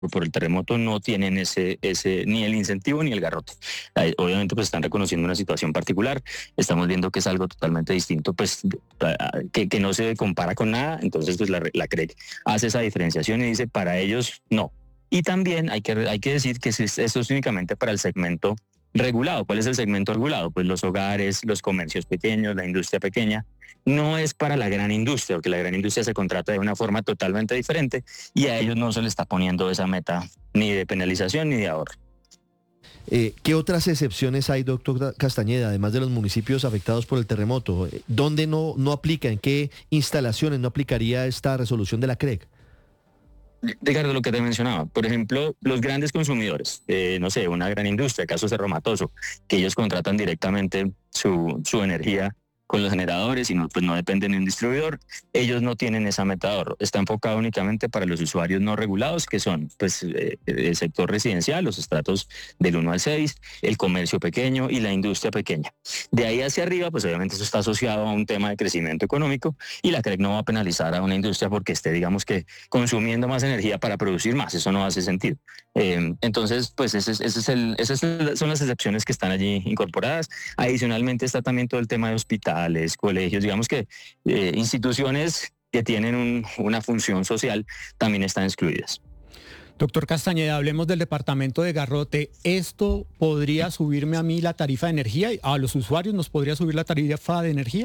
por el terremoto no tienen ese ni el incentivo ni el garrote. Obviamente pues están reconociendo una situación particular, estamos viendo que es algo totalmente distinto, pues que no se compara con nada, entonces pues la CREC hace esa diferenciación y dice para ellos no. Y también hay que decir que esto es únicamente para el segmento regulado. ¿Cuál es el segmento regulado? Pues los hogares, los comercios pequeños, la industria pequeña. No es para la gran industria, porque la gran industria se contrata de una forma totalmente diferente y a ellos no se les está poniendo esa meta ni de penalización ni de ahorro. ¿Qué otras excepciones hay, doctor Castañeda, además de los municipios afectados por el terremoto? ¿Dónde no aplica? ¿En qué instalaciones no aplicaría esta resolución de la CREC? Ricardo, lo que te mencionaba, por ejemplo, los grandes consumidores, no sé, una gran industria, caso Cerro Matoso, que ellos contratan directamente su energía con los generadores y no, pues no dependen de un distribuidor, ellos no tienen esa meta de ahorro. Está enfocado únicamente para los usuarios no regulados, que son pues el sector residencial, los estratos del 1 al 6, el comercio pequeño y la industria pequeña. De ahí hacia arriba, pues obviamente eso está asociado a un tema de crecimiento económico y la CREC no va a penalizar a una industria porque esté, digamos que, consumiendo más energía para producir más. Eso no hace sentido. Entonces, pues esas son las excepciones que están allí incorporadas. Adicionalmente está también todo el tema de hospitales, colegios, digamos que instituciones que tienen una función social también están excluidas. Doctor Castañeda, hablemos del departamento de Garrote. ¿Esto podría subirme a mí la tarifa de energía? ¿A los usuarios nos podría subir la tarifa de energía?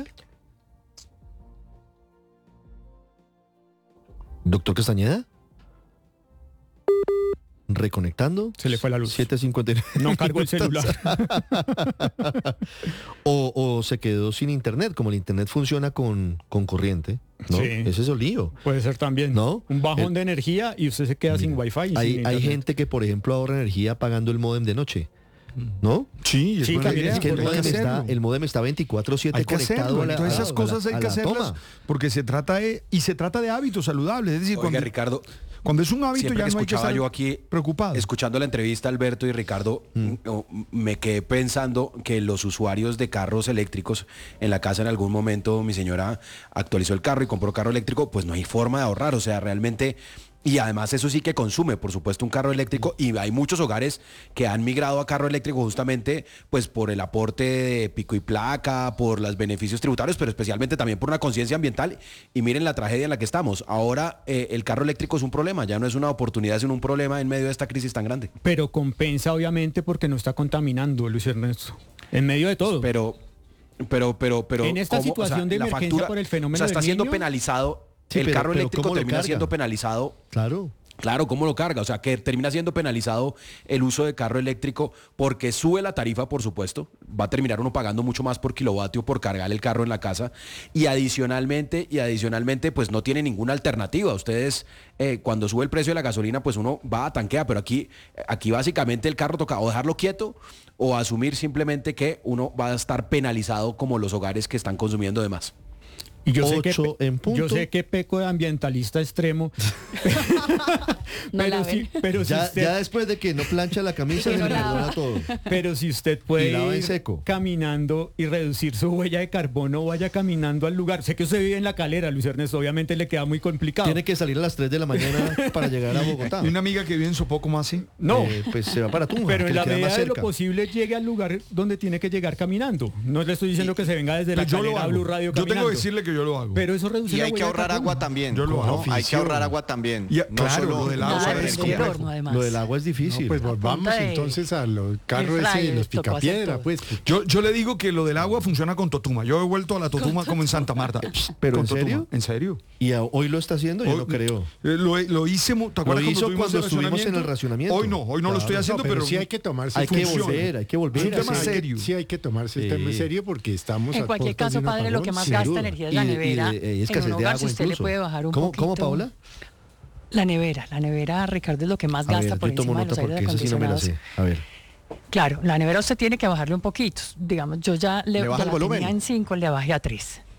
Doctor Castañeda. Reconectando. Se le fue la luz. 7:59. No cargó el celular. o se quedó sin internet, como el internet funciona con corriente, ¿no? Sí. Ese es el lío. Puede ser también, ¿no? Un bajón de energía y usted se queda sin wifi. Hay gente que, por ejemplo, ahorra energía pagando el módem de noche, ¿no? Sí, es buena idea, es que el módem está 24/7 conectado a la, entonces esas cosas hay que hacerlas porque se trata de hábitos saludables. Es decir, Oiga, Ricardo, cuando es un hábito ya no hay que estar yo aquí preocupado. Escuchando la entrevista, Alberto y Ricardo, me quedé pensando que los usuarios de carros eléctricos en la casa en algún momento, mi señora actualizó el carro y compró carro eléctrico, pues no hay forma de ahorrar, o sea, realmente. Y además eso sí que consume, por supuesto, un carro eléctrico, y hay muchos hogares que han migrado a carro eléctrico justamente pues por el aporte de pico y placa, por los beneficios tributarios, pero especialmente también por una conciencia ambiental. Y miren la tragedia en la que estamos. Ahora el carro eléctrico es un problema, ya no es una oportunidad, sino un problema en medio de esta crisis tan grande. Pero compensa obviamente porque no está contaminando, Luis Ernesto, en medio de todo. Pero en esta situación de emergencia factura, por el fenómeno o sea, está del siendo Niño, penalizado. Sí, el carro eléctrico termina carga? siendo penalizado. Claro, ¿cómo lo carga? O sea, que termina siendo penalizado el uso de carro eléctrico porque sube la tarifa, por supuesto. Va a terminar uno pagando mucho más por kilovatio por cargar el carro en la casa. Y adicionalmente, pues no tiene ninguna alternativa. Ustedes, cuando sube el precio de la gasolina, pues uno va a tanquear. Pero aquí básicamente el carro toca o dejarlo quieto o asumir simplemente que uno va a estar penalizado como los hogares que están consumiendo de más. Y yo sé que peco de ambientalista extremo. pero si usted, ya después de que no plancha la camisa se le perdona todo. Pero si usted puede ir seco, caminando y reducir su huella de carbono, vaya caminando al lugar. Sé que usted vive en La Calera, Luis Ernesto, obviamente le queda muy complicado. Tiene que salir a las 3 de la mañana para llegar a Bogotá. ¿Y una amiga que vive en Sopó, cómo así? No. Pues se va para Tunja. Pero en la medida de lo posible llegue al lugar donde tiene que llegar caminando. No le estoy diciendo que se venga desde La Calera a Blue Radio caminando. Yo tengo que decirle que yo lo hago. Pero eso reduce y la hay que ahorrar agua también. Yo lo hago. Hay que ahorrar agua también. No claro, solo lo del agua es complejo. Lo del agua es difícil. No, pues volvamos entonces a los carros y los picapiedra, pues. Yo le digo que lo del agua funciona con Totuma. Yo he vuelto a la Totuma como en Santa Marta. ¿Pero en serio? Totuma. ¿En serio? ¿Y hoy lo está haciendo? Yo no creo. Lo hice, ¿te acuerdas cuando estuvimos en el racionamiento? Hoy no lo estoy haciendo, pero sí hay que tomarse hay que volver. Es un tema serio. Sí hay que tomarse el tema en serio porque estamos en cualquier caso, padre, lo que más gasta energía es la nevera. En un hogar, si usted le puede bajar un poquito. ¿Cómo, Paola? La nevera, Ricardo, es lo que más gasta por encima de los aires acondicionados. A ver. Claro, la nevera usted tiene que bajarle un poquito. Digamos, yo ya ¿Le baja el volumen? tenía en 5, le bajé a 3.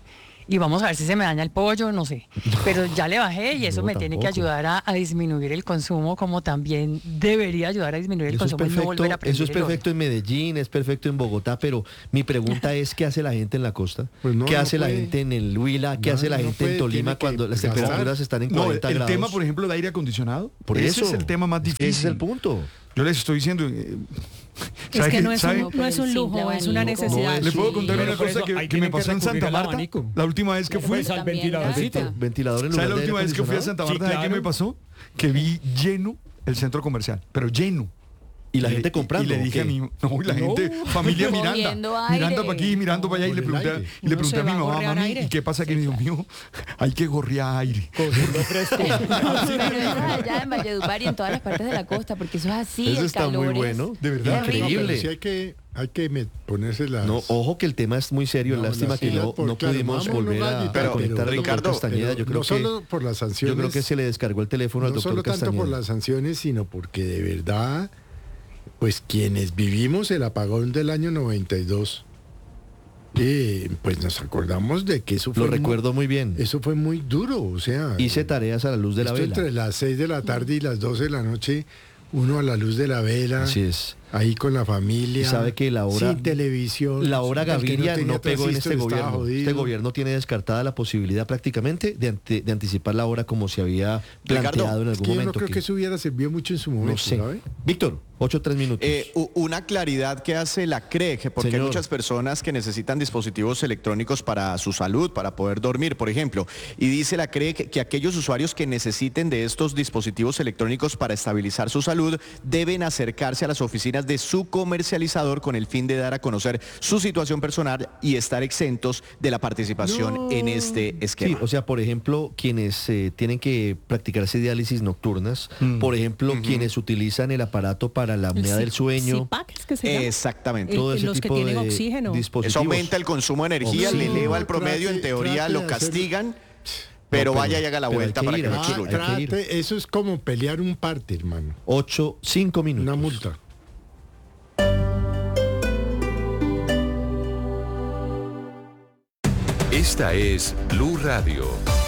y vamos a ver si se me daña el pollo, no sé. Pero ya le bajé y eso No, me tiene que tampoco. ayudar a disminuir el consumo, como también debería ayudar a disminuir el Eso es consumo y no volver a prender eso es el horno. perfecto en Medellín, es perfecto en Bogotá, pero mi pregunta es, ¿qué hace la gente en la costa? Pues no, ¿Qué no hace la puede. gente en el Huila? ¿Qué No, hace la no gente puede, en Tolima tiene que cuando las gastar. temperaturas están en No, 40 el grados? tema, por ejemplo, del aire acondicionado. Por ese eso. es el tema más difícil. Ese es el punto. Yo les estoy diciendo... Es que no es, ¿sabe? no es un lujo, es una necesidad. Le puedo contar Pero una por cosa eso que ahí me tienen que pasó en recurrir Santa al Marta. abanico. La última vez que fui. Pues al También, ventiladorcito. Ventilador en lugar ¿Sabes la de aire última vez que fui a Santa Sí, Marta? ¿Sabe qué claro. me pasó? Que vi lleno el centro comercial, pero lleno. Y la gente comprando. Y le dije ¿o a qué? mi la gente, familia Moviendo Miranda, aire. mirando para aquí, mirando para allá, y le Por el pregunté, aire. y le Uno se pregunté a mi va a mamá, gorrear mami, aire. ¿y qué pasa? Que Dios mío, hay que gorrear aire. Cogiendo fresco. Pero eso es allá en Valledupar y en todas las partes de la costa, porque eso es así, Eso el está calor muy es bueno, de verdad, terrible. increíble. Sí hay que ponerse las... No, ojo que el tema es muy serio. No, Lástima las que siglas, no claro, pudimos vamos, volver no, a Gaby, pero, conectar al doctor Ricardo, Castañeda. Yo creo no solo por las sanciones. yo creo que se le descargó el teléfono al No doctor solo tanto Castañeda. por las sanciones, sino porque de verdad, pues quienes vivimos el apagón del año 92, pues nos acordamos de que eso fue... Lo recuerdo muy bien. Eso fue muy duro, o sea... Hice tareas a la luz de la esto vela. entre las 6 de la tarde y las 12 de la noche, uno a la luz de la vela, Así es. ahí con la familia. Y sabe que la hora- sin televisión. La hora el que Gaviria tenía no pegó en este transistor estaba gobierno. jodido. Este gobierno tiene descartada la posibilidad prácticamente de anticipar la hora como se había planteado Ricardo, en Es algún que yo no momento. creo que eso hubiera servido mucho en su momento, no sé. ¿sabe? Víctor, 8-3 minutos. Una claridad que hace la CREG, porque Señor. hay muchas personas que necesitan dispositivos electrónicos para su salud, para poder dormir, por ejemplo. Y dice la CREG que aquellos usuarios que necesiten de estos dispositivos electrónicos para estabilizar su salud deben acercarse a las oficinas de su comercializador con el fin de dar a conocer su situación personal y estar exentos de la participación en este Sí, esquema. o sea, por ejemplo, quienes tienen que practicarse diálisis nocturnas, por ejemplo, quienes utilizan el aparato para la apnea del sueño, CPAP, ¿es que se llama? Exactamente. todo ese los que tipo tienen de oxígeno. dispositivos. Eso aumenta el consumo de energía, le Oxígeno. eleva el promedio, en teoría Trate lo de hacer- castigan, pero vaya y haga la pero hay vuelta que para ir, que no hay que- excluya. hay que ir. Trate, eso es como pelear un parte, hermano. 5 minutos. Una multa. Esta es Blue Radio.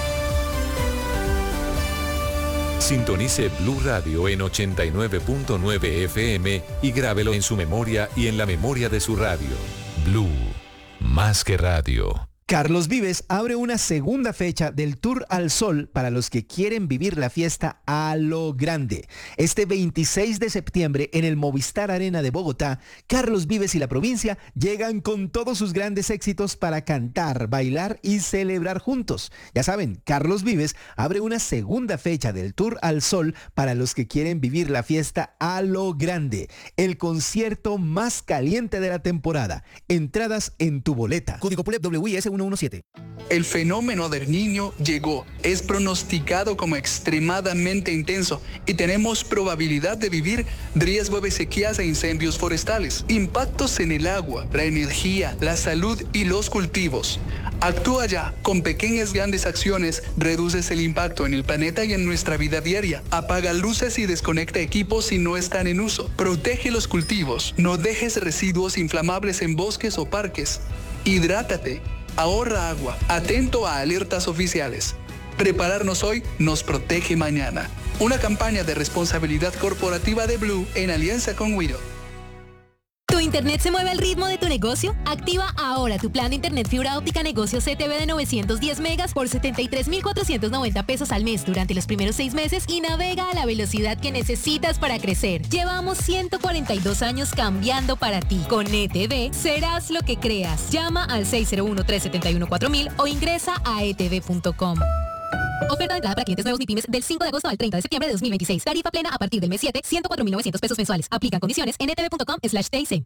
Sintonice Blue Radio en 89.9 FM y grábelo en su memoria y en la memoria de su radio. Blue, más que radio. Carlos Vives abre una segunda fecha del Tour al Sol para los que quieren vivir la fiesta a lo grande. Este 26 de septiembre en el Movistar Arena de Bogotá, Carlos Vives y la provincia llegan con todos sus grandes éxitos para cantar, bailar y celebrar juntos. Ya saben, Carlos Vives abre una segunda fecha del Tour al Sol para los que quieren vivir la fiesta a lo grande. El concierto más caliente de la temporada. Entradas en tu boleta. Código PULEP WIS 117. El fenómeno del Niño llegó, es pronosticado como extremadamente intenso y tenemos probabilidad de vivir riesgo de sequías e incendios forestales, impactos en el agua, la energía, la salud y los cultivos. Actúa ya, con pequeñas grandes acciones reduces el impacto en el planeta y en nuestra vida diaria. Apaga luces y desconecta equipos si no están en uso. Protege los cultivos, no dejes residuos inflamables en bosques o parques. Hidrátate. Ahorra agua, atento a alertas oficiales. Prepararnos hoy nos protege mañana. Una campaña de responsabilidad corporativa de Blue en alianza con Wido. ¿Tu internet se mueve al ritmo de tu negocio? Activa ahora tu plan de internet fibra óptica negocio CTV de 910 megas por 73,490 pesos al mes durante los primeros 6 meses y navega a la velocidad que necesitas para crecer. Llevamos 142 años cambiando para ti. Con ETV serás lo que creas. Llama al 601-371-4000 o ingresa a etv.com. Oferta de entrada para clientes nuevos MIPYMES del 5 de agosto al 30 de septiembre de 2026. Tarifa plena a partir del mes 7, 104,900 pesos mensuales. Aplican condiciones en etv.com/TIC.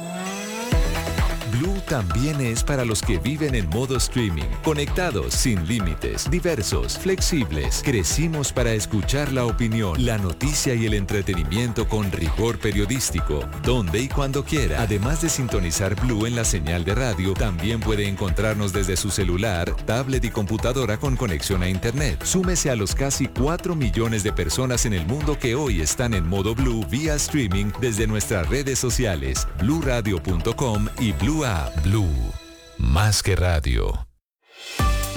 Blue también es para los que viven en modo streaming, conectados, sin límites, diversos, flexibles. Crecimos para escuchar la opinión, la noticia y el entretenimiento con rigor periodístico, donde y cuando quiera. Además de sintonizar Blue en la señal de radio, también puede encontrarnos desde su celular, tablet y computadora con conexión a internet. Súmese a los casi 4 millones de personas en el mundo que hoy están en modo Blue vía streaming desde nuestras redes sociales, bluradio.com y Blue App. Blue, más que radio.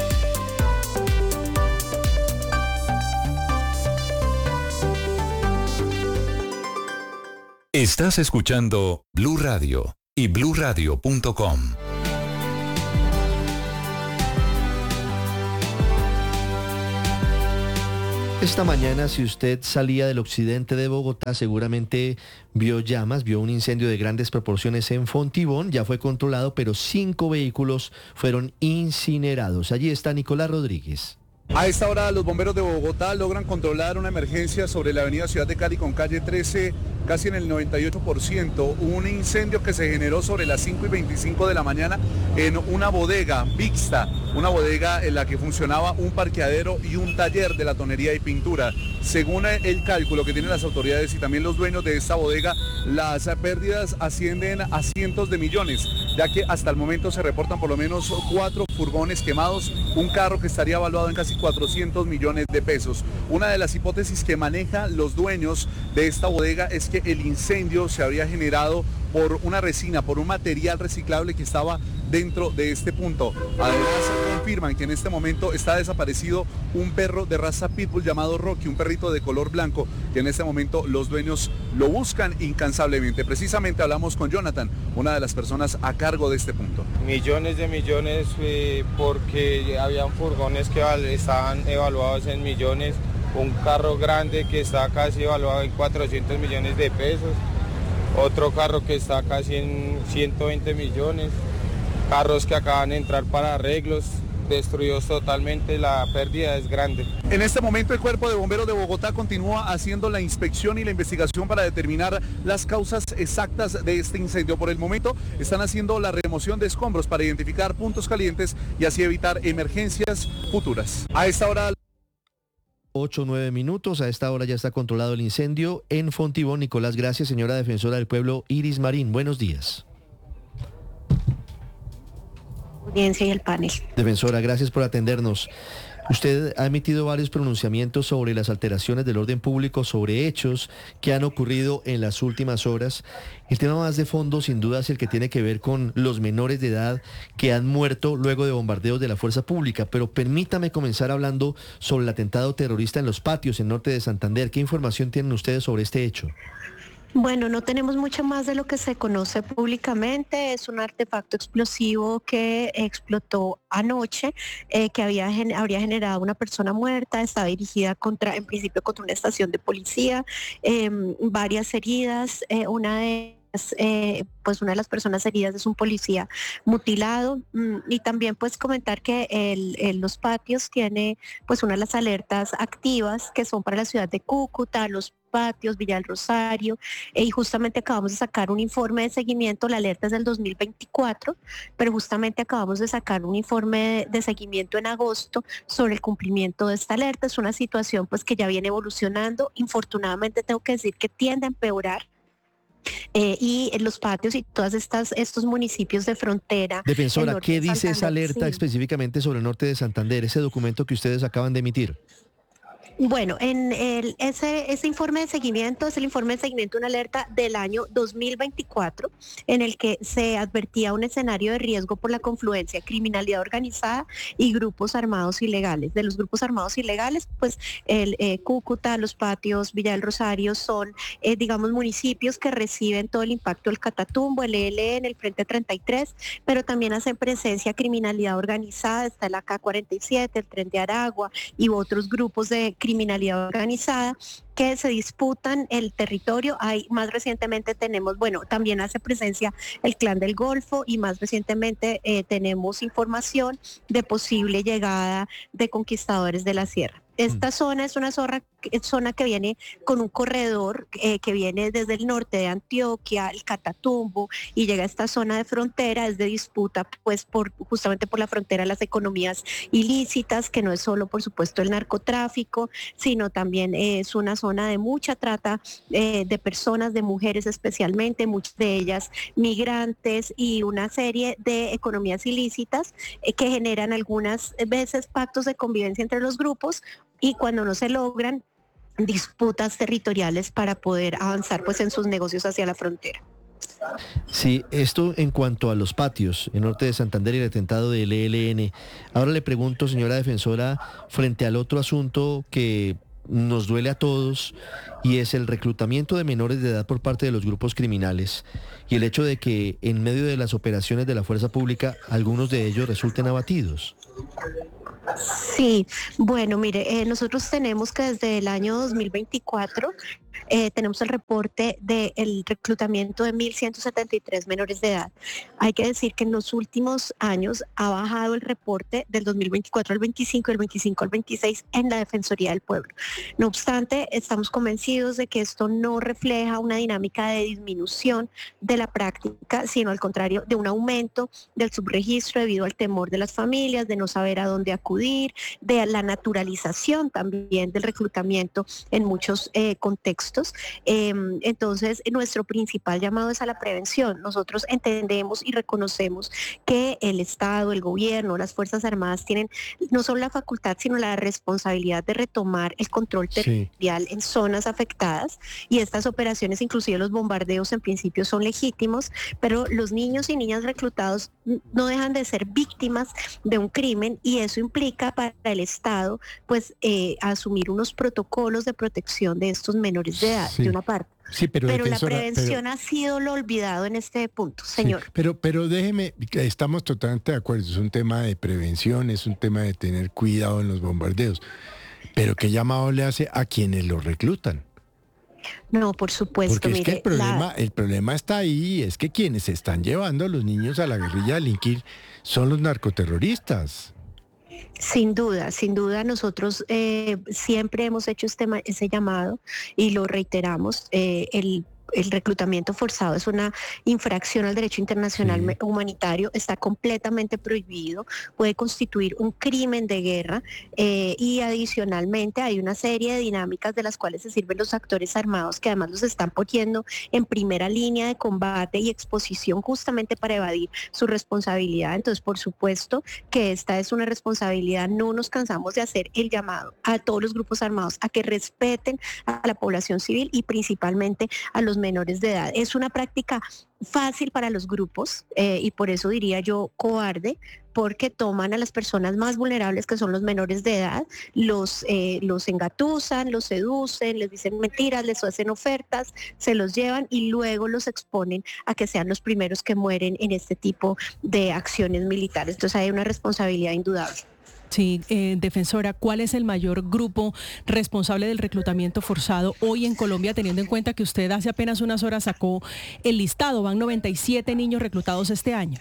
Estás escuchando Blue Radio y bluradio.com. Esta mañana, si usted salía del occidente de Bogotá, seguramente vio llamas, vio un incendio de grandes proporciones en Fontibón. Ya fue controlado, pero 5 vehículos fueron incinerados. Allí está Nicolás Rodríguez. A esta hora los bomberos de Bogotá logran controlar una emergencia sobre la avenida Ciudad de Cali con calle 13, casi en el 98%. Un incendio que se generó sobre las 5:25 de la mañana en una bodega mixta, una bodega en la que funcionaba un parqueadero y un taller de latonería y pintura. Según el cálculo que tienen las autoridades y también los dueños de esta bodega, las pérdidas ascienden a cientos de millones, ya que hasta el momento se reportan por lo menos 4 furgones quemados, un carro que estaría evaluado en casi 400 millones de pesos. Una de las hipótesis que manejan los dueños de esta bodega es que el incendio se habría generado por una resina, por un material reciclable que estaba dentro de este punto. Además, confirman que en este momento está desaparecido un perro de raza pitbull llamado Rocky, un perrito de color blanco, que en este momento los dueños lo buscan incansablemente. Precisamente hablamos con Jonathan, una de las personas a cargo de este punto. Millones de millones, porque habían furgones que estaban evaluados en millones, un carro grande que está casi evaluado en 400 millones de pesos, otro carro que está casi en 120 millones, carros que acaban de entrar para arreglos, destruidos totalmente, la pérdida es grande. En este momento el Cuerpo de Bomberos de Bogotá continúa haciendo la inspección y la investigación para determinar las causas exactas de este incendio. Por el momento están haciendo la remoción de escombros para identificar puntos calientes y así evitar emergencias futuras. A esta hora... 8-9 minutos, a esta hora ya está controlado el incendio en Fontibón. Nicolás, gracias. Señora defensora del pueblo Iris Marín, buenos días. Audiencia y el panel. Defensora, gracias por atendernos. Usted ha emitido varios pronunciamientos sobre las alteraciones del orden público, sobre hechos que han ocurrido en las últimas horas. El tema más de fondo, sin duda, es el que tiene que ver con los menores de edad que han muerto luego de bombardeos de la fuerza pública. Pero permítame comenzar hablando sobre el atentado terrorista en Los Patios, en norte de Santander. ¿Qué información tienen ustedes sobre este hecho? Bueno, no tenemos mucho más de lo que se conoce públicamente. Es un artefacto explosivo que explotó anoche, que habría generado una persona muerta. Estaba dirigida en principio contra una estación de policía, varias heridas. Una de las personas heridas es un policía mutilado, y también pues comentar que Los Patios tiene pues una de las alertas activas que son para la ciudad de Cúcuta, Los Patios, Villa del Rosario, y justamente acabamos de sacar un informe de seguimiento. La alerta es del 2024, pero justamente acabamos de sacar un informe de seguimiento en agosto sobre el cumplimiento de esta alerta. Es una situación pues que ya viene evolucionando. Infortunadamente tengo que decir que tiende a empeorar. Y en Los Patios y todas estos municipios de frontera. Defensora, ¿qué dice esa alerta específicamente sobre el norte de Santander, ese documento que ustedes acaban de emitir? Bueno, ese informe de seguimiento es el informe de seguimiento de una alerta del año 2024, en el que se advertía un escenario de riesgo por la confluencia de criminalidad organizada y grupos armados ilegales. De los grupos armados ilegales, pues Cúcuta, Los Patios, Villa del Rosario son, municipios que reciben todo el impacto del Catatumbo, el ELN, el Frente 33, pero también hacen presencia criminalidad organizada. Está el AK-47, el Tren de Aragua y otros grupos de criminalidad organizada que se disputan el territorio. Más recientemente tenemos, también hace presencia el Clan del Golfo, y más recientemente tenemos información de posible llegada de conquistadores de la sierra. Esta zona es una zona que viene con un corredor que viene desde el norte de Antioquia, el Catatumbo, y llega a esta zona de frontera. Es de disputa pues justamente por la frontera, las economías ilícitas, que no es solo por supuesto el narcotráfico, sino también es una zona de mucha trata de personas, de mujeres especialmente, muchas de ellas migrantes, y una serie de economías ilícitas que generan algunas veces pactos de convivencia entre los grupos, y cuando no se logran, disputas territoriales para poder avanzar pues en sus negocios hacia la frontera. Sí, esto en cuanto a Los Patios, en norte de Santander, y el atentado del ELN. Ahora le pregunto, señora defensora, frente al otro asunto que nos duele a todos, y es el reclutamiento de menores de edad por parte de los grupos criminales y el hecho de que en medio de las operaciones de la fuerza pública algunos de ellos resulten abatidos. Sí, bueno, mire, nosotros tenemos que desde el año 2024 tenemos el reporte del reclutamiento de 1.173 menores de edad. Hay que decir que en los últimos años ha bajado el reporte del 2024 al 25 y del 25 al 26 en la Defensoría del Pueblo. No obstante, estamos convencidos de que esto no refleja una dinámica de disminución de la práctica, sino al contrario, de un aumento del subregistro debido al temor de las familias, de no saber a dónde acudir, de la naturalización también del reclutamiento en muchos contextos. Entonces, nuestro principal llamado es a la prevención. Nosotros entendemos y reconocemos que el Estado, el gobierno, las Fuerzas Armadas tienen no solo la facultad, sino la responsabilidad de retomar el control territorial en zonas afectadas, y estas operaciones, inclusive los bombardeos, en principio son legítimos, pero los niños y niñas reclutados no dejan de ser víctimas de un crimen, y eso implica para el Estado pues asumir unos protocolos de protección de estos menores de edad, de una parte. Sí, pero la prevención ha sido lo olvidado en este punto, señor. Sí, pero déjeme, estamos totalmente de acuerdo, es un tema de prevención, es un tema de tener cuidado en los bombardeos, pero ¿qué llamado le hace a quienes los reclutan? No, por supuesto. Porque es que el problema está ahí, es que quienes están llevando a los niños a la guerrilla a delinquir son los narcoterroristas. Sin duda, nosotros siempre hemos hecho ese llamado y lo reiteramos. El reclutamiento forzado es una infracción al derecho internacional humanitario, está completamente prohibido, puede constituir un crimen de guerra, y adicionalmente hay una serie de dinámicas de las cuales se sirven los actores armados, que además los están poniendo en primera línea de combate y exposición justamente para evadir su responsabilidad. Entonces, por supuesto que esta es una responsabilidad. No nos cansamos de hacer el llamado a todos los grupos armados a que respeten a la población civil y principalmente a los menores de edad. Es una práctica fácil para los grupos, y por eso diría yo cobarde, porque toman a las personas más vulnerables, que son los menores de edad, los engatusan, los seducen, les dicen mentiras, les hacen ofertas, se los llevan y luego los exponen a que sean los primeros que mueren en este tipo de acciones militares. Entonces hay una responsabilidad indudable. Sí, defensora, ¿cuál es el mayor grupo responsable del reclutamiento forzado hoy en Colombia, teniendo en cuenta que usted hace apenas unas horas sacó el listado? Van 97 niños reclutados este año.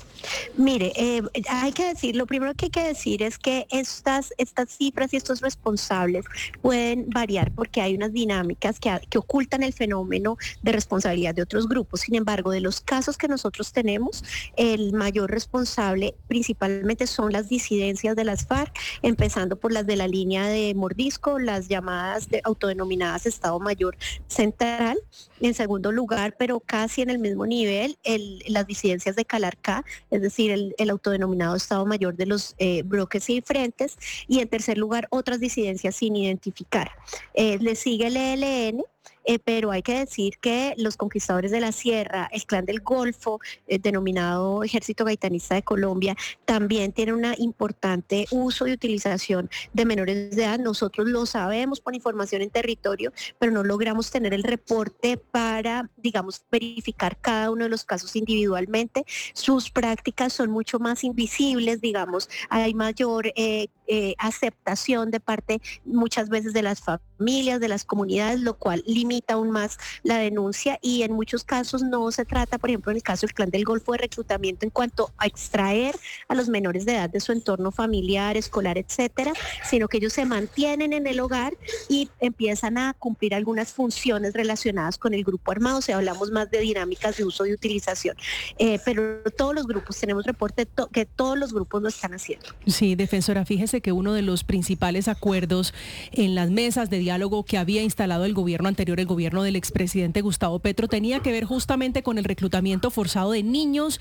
Mire, hay que decir, lo primero que hay que decir es que estas cifras y estos responsables pueden variar porque hay unas dinámicas que ocultan el fenómeno de responsabilidad de otros grupos. Sin embargo, de los casos que nosotros tenemos, el mayor responsable principalmente son las disidencias de las FARC, empezando por las de la línea de Mordisco, las llamadas autodenominadas Estado Mayor Central. En segundo lugar, pero casi en el mismo nivel, las disidencias de Calarcá, es decir, el autodenominado Estado Mayor de los bloques y frentes, y en tercer lugar otras disidencias sin identificar. Le sigue el ELN, pero hay que decir que los conquistadores de la sierra, el clan del Golfo, denominado Ejército Gaitanista de Colombia, también tiene una importante uso y utilización de menores de edad. Nosotros lo sabemos por información en territorio, pero no logramos tener el reporte para, digamos, verificar cada uno de los casos individualmente. Sus prácticas son mucho más invisibles, digamos, hay mayor aceptación de parte muchas veces de las familias, de las comunidades, lo cual limita aún más la denuncia, y en muchos casos no se trata, por ejemplo en el caso del Clan del Golfo, de reclutamiento en cuanto a extraer a los menores de edad de su entorno familiar, escolar, etcétera, sino que ellos se mantienen en el hogar y empiezan a cumplir algunas funciones relacionadas con el grupo armado. O sea, hablamos más de dinámicas de uso y utilización, pero todos los grupos tenemos reporte que todos los grupos lo están haciendo. Sí, defensora, fíjese que uno de los principales acuerdos en las mesas de diálogo que había instalado el gobierno anterior, el gobierno del expresidente Gustavo Petro, tenía que ver justamente con el reclutamiento forzado de niños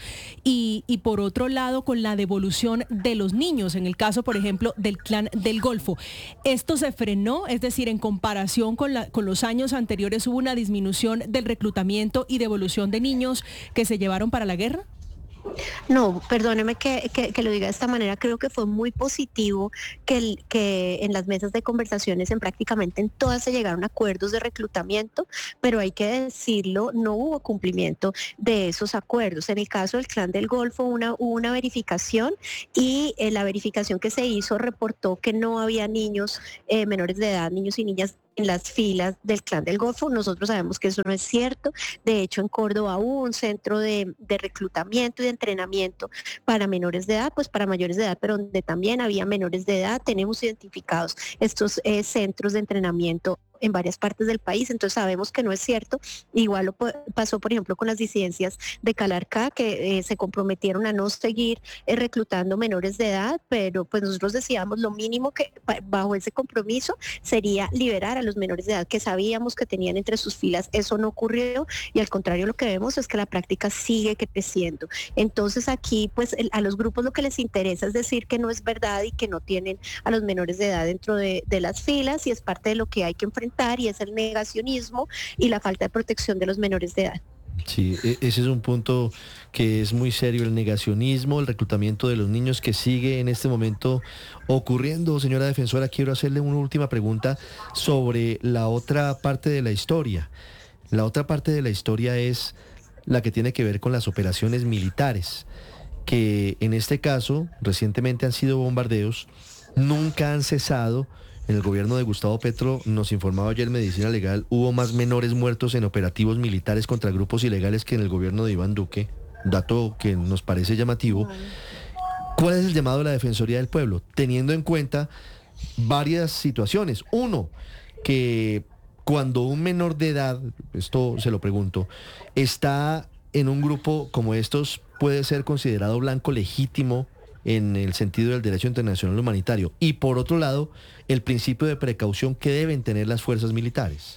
y por otro lado con la devolución de los niños, en el caso, por ejemplo, del Clan del Golfo. ¿Esto se frenó? Es decir, en comparación con los años anteriores, ¿hubo una disminución del reclutamiento y devolución de niños que se llevaron para la guerra? No, perdóneme que lo diga de esta manera. Creo que fue muy positivo que en las mesas de conversaciones, prácticamente en todas se llegaron a acuerdos de reclutamiento, pero hay que decirlo, no hubo cumplimiento de esos acuerdos. En el caso del Clan del Golfo hubo una verificación y la verificación que se hizo reportó que no había niños menores de edad, niños y niñas en las filas del Clan del Golfo. Nosotros sabemos que eso no es cierto. De hecho, en Córdoba hubo un centro de reclutamiento y de entrenamiento para menores de edad, pues para mayores de edad, pero donde también había menores de edad. Tenemos identificados estos centros de entrenamiento en varias partes del país, entonces sabemos que no es cierto. Igual lo pasó, por ejemplo, con las disidencias de Calarcá, que se comprometieron a no seguir reclutando menores de edad, pero pues nosotros decíamos lo mínimo que bajo ese compromiso sería liberar a los menores de edad que sabíamos que tenían entre sus filas. Eso no ocurrió y al contrario lo que vemos es que la práctica sigue creciendo. Entonces aquí pues a los grupos lo que les interesa es decir que no es verdad y que no tienen a los menores de edad dentro de las filas, y es parte de lo que hay que enfrentar, y es el negacionismo y la falta de protección de los menores de edad. Sí, ese es un punto que es muy serio, el negacionismo, el reclutamiento de los niños que sigue en este momento ocurriendo. Señora defensora, quiero hacerle una última pregunta sobre la otra parte de la historia. La otra parte de la historia es la que tiene que ver con las operaciones militares, que en este caso recientemente han sido bombardeos, nunca han cesado. En el gobierno de Gustavo Petro, nos informaba ayer Medicina Legal, hubo más menores muertos en operativos militares contra grupos ilegales que en el gobierno de Iván Duque, dato que nos parece llamativo. ¿Cuál es el llamado de la Defensoría del Pueblo? Teniendo en cuenta varias situaciones. Uno, que cuando un menor de edad, esto se lo pregunto, está en un grupo como estos, puede ser considerado blanco legítimo en el sentido del derecho internacional humanitario, y por otro lado, el principio de precaución que deben tener las fuerzas militares.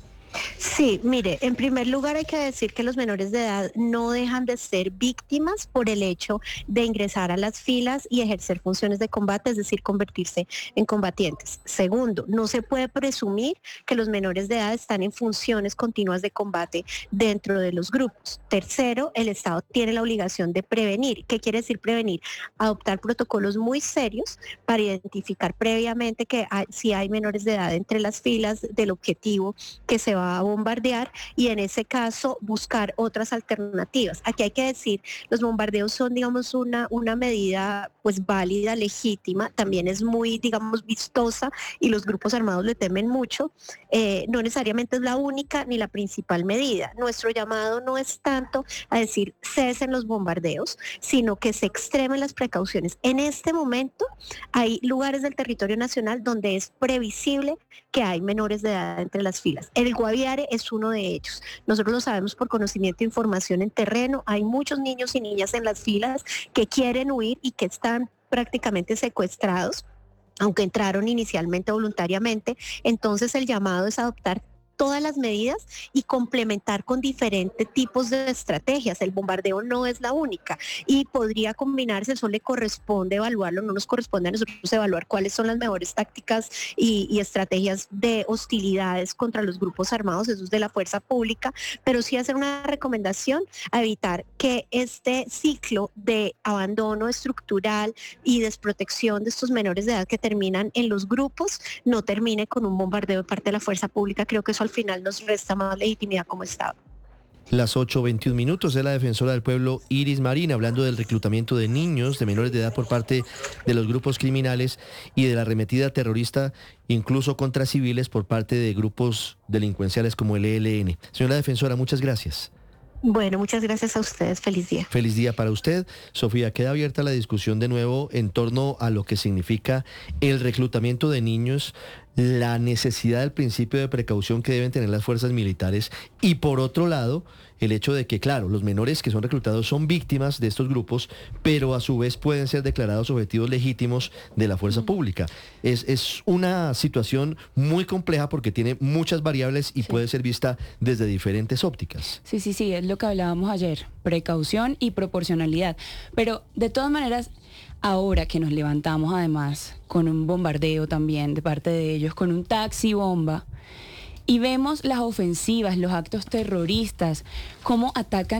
Sí, mire, en primer lugar hay que decir que los menores de edad no dejan de ser víctimas por el hecho de ingresar a las filas y ejercer funciones de combate, es decir, convertirse en combatientes. Segundo, no se puede presumir que los menores de edad están en funciones continuas de combate dentro de los grupos. Tercero, el Estado tiene la obligación de prevenir. ¿Qué quiere decir prevenir? Adoptar protocolos muy serios para identificar previamente que si hay menores de edad entre las filas del objetivo que se va a bombardear, y en ese caso buscar otras alternativas. Aquí hay que decir, los bombardeos son, digamos, una medida pues válida, legítima, también es muy, digamos, vistosa y los grupos armados le temen mucho. No necesariamente es la única ni la principal medida. Nuestro llamado no es tanto a decir cesen los bombardeos, sino que se extremen las precauciones. En este momento hay lugares del territorio nacional donde es previsible que hay menores de edad entre las filas. El Guaviare es uno de ellos. Nosotros lo sabemos por conocimiento e información en terreno. Hay muchos niños y niñas en las filas que quieren huir y que están prácticamente secuestrados, aunque entraron inicialmente voluntariamente. Entonces el llamado es adoptar todas las medidas y complementar con diferentes tipos de estrategias. El bombardeo no es la única y podría combinarse, eso le corresponde evaluarlo, no nos corresponde a nosotros evaluar cuáles son las mejores tácticas y estrategias de hostilidades contra los grupos armados, eso es de la fuerza pública, pero sí hacer una recomendación a evitar que este ciclo de abandono estructural y desprotección de estos menores de edad que terminan en los grupos no termine con un bombardeo de parte de la fuerza pública. Creo que eso al final nos resta más legitimidad como Estado. Las 8:21 minutos, es la defensora del pueblo Iris Marín hablando del reclutamiento de niños, de menores de edad por parte de los grupos criminales y de la arremetida terrorista incluso contra civiles por parte de grupos delincuenciales como el ELN. Señora defensora, muchas gracias. Bueno, muchas gracias a ustedes. Feliz día. Feliz día para usted. Sofía, queda abierta la discusión de nuevo en torno a lo que significa el reclutamiento de niños, la necesidad del principio de precaución que deben tener las fuerzas militares y, por otro lado, el hecho de que, claro, los menores que son reclutados son víctimas de estos grupos, pero a su vez pueden ser declarados objetivos legítimos de la fuerza pública. Es una situación muy compleja porque tiene muchas variables y puede ser vista desde diferentes ópticas. Sí, es lo que hablábamos ayer, precaución y proporcionalidad. Pero, de todas maneras, ahora que nos levantamos además con un bombardeo también de parte de ellos, con un taxi bomba, y vemos las ofensivas, los actos terroristas, cómo atacan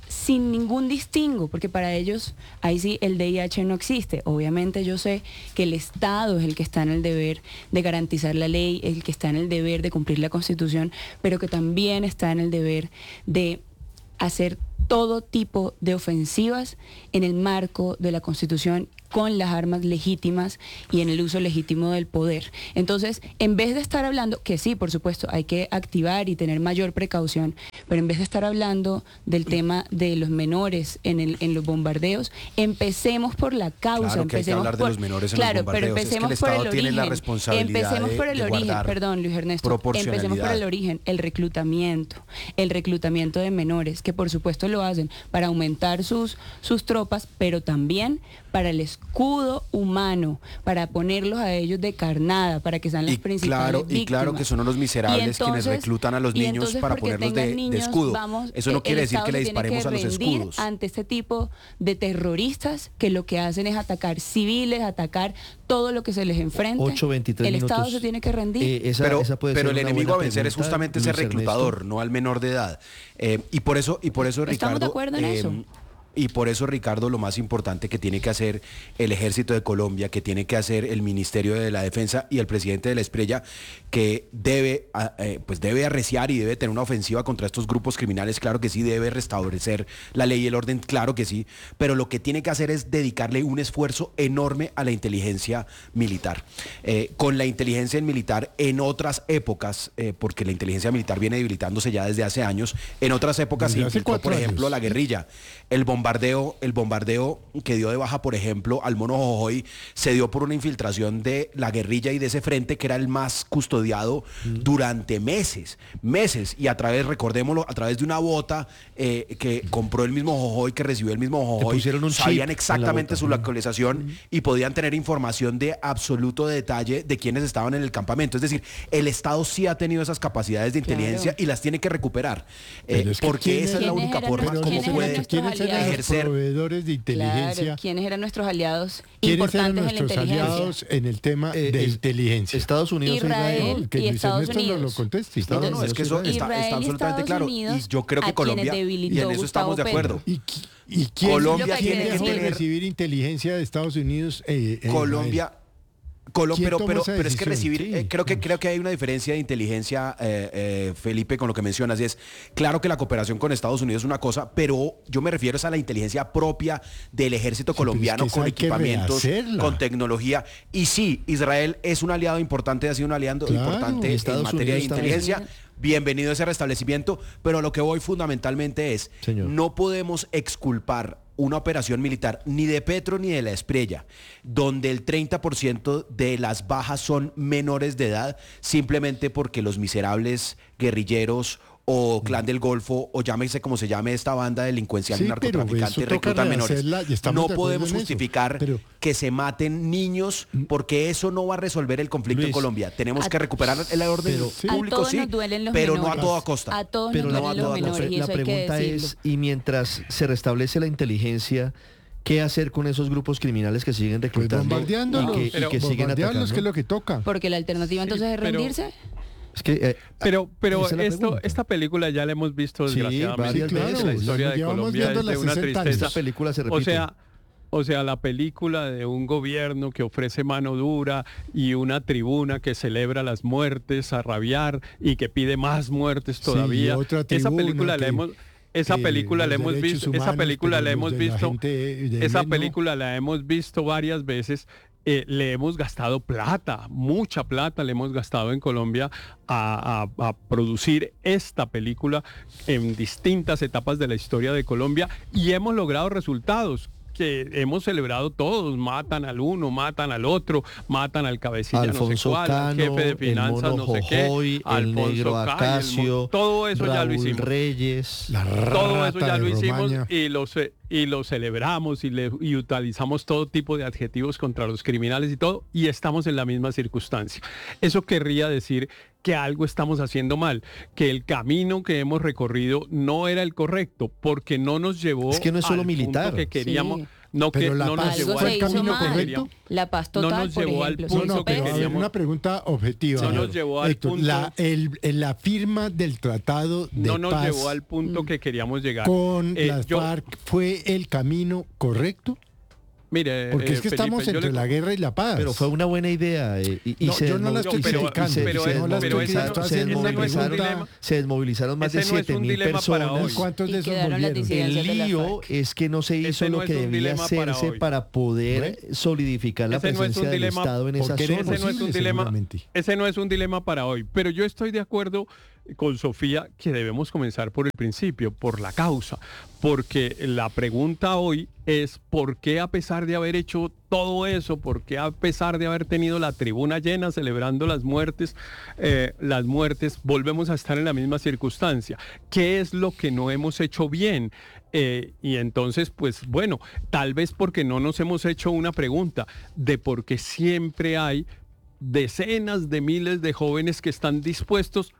sin ningún distingo, porque para ellos ahí sí el DIH no existe. Obviamente yo sé que el Estado es el que está en el deber de garantizar la ley, el que está en el deber de cumplir la Constitución, pero que también está en el deber de hacer todo tipo de ofensivas en el marco de la Constitución, con las armas legítimas y en el uso legítimo del poder. Entonces, en vez de estar hablando, que sí, por supuesto, hay que activar y tener mayor precaución, pero en vez de estar hablando del tema de los menores en los bombardeos, empecemos por la causa. Claro que hay que hablar de los menores en los bombardeos. Pero empecemos por el origen. La responsabilidad empecemos por el origen, perdón, Luis Ernesto. Empecemos por el origen, el reclutamiento de menores, que por supuesto lo hacen para aumentar sus tropas, pero también para el escudo humano, para ponerlos a ellos de carnada, para que sean las principales víctimas. Y claro que son los miserables quienes reclutan a los niños para ponerlos de escudo. Eso no quiere decir que le disparemos a los escudos. Ante este tipo de terroristas que lo que hacen es atacar civiles, atacar todo lo que se les enfrenta. 8:23 el minutos. Estado se tiene que rendir. Pero el enemigo a vencer es justamente ese reclutador, no al menor de edad. Y por eso, Ricardo... ¿Estamos de acuerdo en eso? Y por eso, Ricardo, lo más importante que tiene que hacer el Ejército de Colombia, que tiene que hacer el Ministerio de la Defensa y el presidente de la Espriella, que debe arreciar y debe tener una ofensiva contra estos grupos criminales, claro que sí, debe restablecer la ley y el orden, claro que sí, pero lo que tiene que hacer es dedicarle un esfuerzo enorme a la inteligencia militar. Con la inteligencia militar en otras épocas, porque la inteligencia militar viene debilitándose ya desde hace años, en otras épocas se infiltró, por ejemplo, la guerrilla. El bombardeo que dio de baja, por ejemplo, al Mono Jojoy, se dio por una infiltración de la guerrilla y de ese frente que era el más custodiado durante meses, y recordémoslo, a través de una bota que compró el mismo Jojoy, que recibió el mismo Jojoy, sabían exactamente su localización y podían tener información de absoluto detalle de quiénes estaban en el campamento. Es decir, el Estado sí ha tenido esas capacidades de inteligencia y las tiene que recuperar, porque esa es la única forma como puede ejercer. Proveedores de inteligencia. Claro, ¿quiénes eran nuestros aliados importantes en la inteligencia? Aliados en el tema de inteligencia? Estados Unidos, Israel que y Luis Estados Ernesto Unidos. lo conteste. No, es que eso está absolutamente claro. Y yo creo que Colombia, y en eso estamos de acuerdo. ¿Y quién Colombia tiene que dejó de recibir inteligencia de Estados Unidos? Colombia. Pero es que recibir, creo que hay una diferencia de inteligencia, Felipe, con lo que mencionas, y es claro que la cooperación con Estados Unidos es una cosa, pero yo me refiero a la inteligencia propia del ejército colombiano, con equipamientos, con tecnología. Y sí, Israel es un aliado importante, ha sido un aliado importante en materia de inteligencia. Bienvenido a ese restablecimiento, pero a lo que voy fundamentalmente es, no podemos exculpar una operación militar ni de Petro ni de la Espriella, donde el 30% de las bajas son menores de edad, simplemente porque los miserables guerrilleros o Clan del Golfo, o llámese como se llame esta banda delincuencial y narcotraficante, reclutan menores. No podemos justificar que se maten niños, porque eso no va a resolver el conflicto en Colombia. Tenemos que recuperar el orden público, sí, pero no a toda costa. A todos nos duelen los menores, la pregunta es, y mientras se restablece la inteligencia, ¿qué hacer con esos grupos criminales que siguen reclutando y que siguen atacando? ¿Qué es lo que toca? Porque la alternativa entonces es rendirse. Es que, pero esta película ya la hemos visto desgraciadamente. La historia de Colombia es de una tristeza. Esta película se repite. O sea, la película de un gobierno que ofrece mano dura y una tribuna que celebra las muertes a rabiar y que pide más muertes todavía. Esa película la hemos visto varias veces. Le hemos gastado plata, mucha plata le hemos gastado en Colombia a producir esta película en distintas etapas de la historia de Colombia, y hemos logrado resultados que hemos celebrado todos. Matan al uno, matan al otro, matan al cabecilla Alfonso no sé cuál, Cano, al jefe de finanzas no sé qué, el negro Acacio, todo eso Raúl ya lo hicimos. Reyes, todo eso ya lo hicimos y lo celebramos y utilizamos todo tipo de adjetivos contra los criminales y todo, y estamos en la misma circunstancia. Eso querría decir que algo estamos haciendo mal, que el camino que hemos recorrido no era el correcto, porque no nos llevó es que no es solo al militar punto que queríamos. Sí. No, pero que la no nos paz llevó fue al el camino punto que correcto. La paz no total, nos por llevó al ejemplo. punto No, pero que a ver, queríamos. una pregunta objetiva. No nos llevó al Héctor, punto. la firma del tratado de No nos paz llevó al punto que queríamos llegar. con las FARC fue el camino correcto. Mire, porque es que Felipe, estamos entre la guerra y la paz. Pero fue una buena idea. Yo no la estoy criticando. Se desmovilizaron más de 7.000 personas. ¿Cuántos de esos volvieron? El lío es que no se hizo lo que debía hacerse para poder solidificar la presencia del Estado en esa zona. Ese no es un dilema para hoy. Pero yo estoy de acuerdo con Sofía que debemos comenzar por el principio, por la causa, porque la pregunta hoy es ¿por qué a pesar de haber hecho todo eso, por qué a pesar de haber tenido la tribuna llena celebrando las muertes, volvemos a estar en la misma circunstancia? ¿Qué es lo que no hemos hecho bien? Y entonces, pues bueno, tal vez porque no nos hemos hecho una pregunta de por qué siempre hay decenas de miles de jóvenes que están dispuestos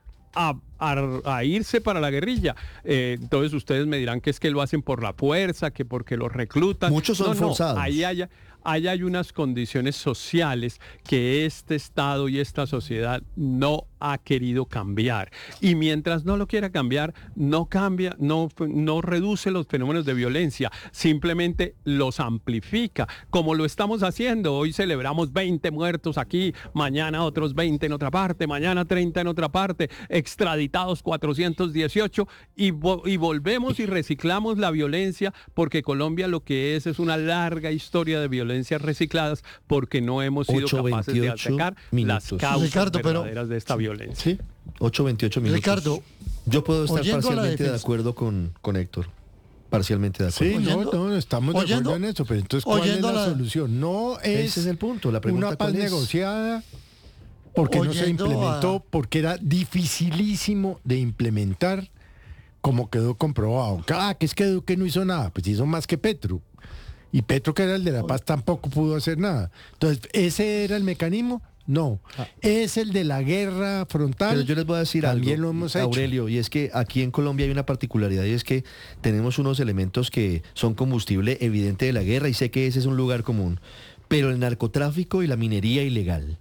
a irse para la guerrilla. Entonces ustedes me dirán que es que lo hacen por la fuerza, que porque los reclutan. Muchos son forzados. Ahí hay unas condiciones sociales que este Estado y esta sociedad no ha querido cambiar. Y mientras no lo quiera cambiar, no cambia, no reduce los fenómenos de violencia, simplemente los amplifica, como lo estamos haciendo. Hoy celebramos 20 muertos aquí, mañana otros 20 en otra parte, mañana 30 en otra parte, extraditados 418 y volvemos y reciclamos la violencia, porque Colombia lo que es una larga historia de violencias recicladas, porque no hemos sido capaces de atacar las causas verdaderas de esta violencia. Sí, 8:28 minutos. Ricardo, yo puedo estar parcialmente de acuerdo con Héctor. Parcialmente de acuerdo. Sí, no, estamos de acuerdo en eso, pero entonces ¿cuál es la solución? No es, ese es el punto, la pregunta, una paz negociada, porque no se implementó, porque era dificilísimo de implementar, como quedó comprobado. Que es que Duque no hizo nada, pues hizo más que Petro. Y Petro, que era el de la paz, tampoco pudo hacer nada. Entonces, ¿ese era el mecanismo? No. Es el de la guerra frontal. Pero yo les voy a decir algo, lo hemos hecho. Aurelio, y es que aquí en Colombia hay una particularidad, y es que tenemos unos elementos que son combustible evidente de la guerra, y sé que ese es un lugar común, pero el narcotráfico y la minería ilegal,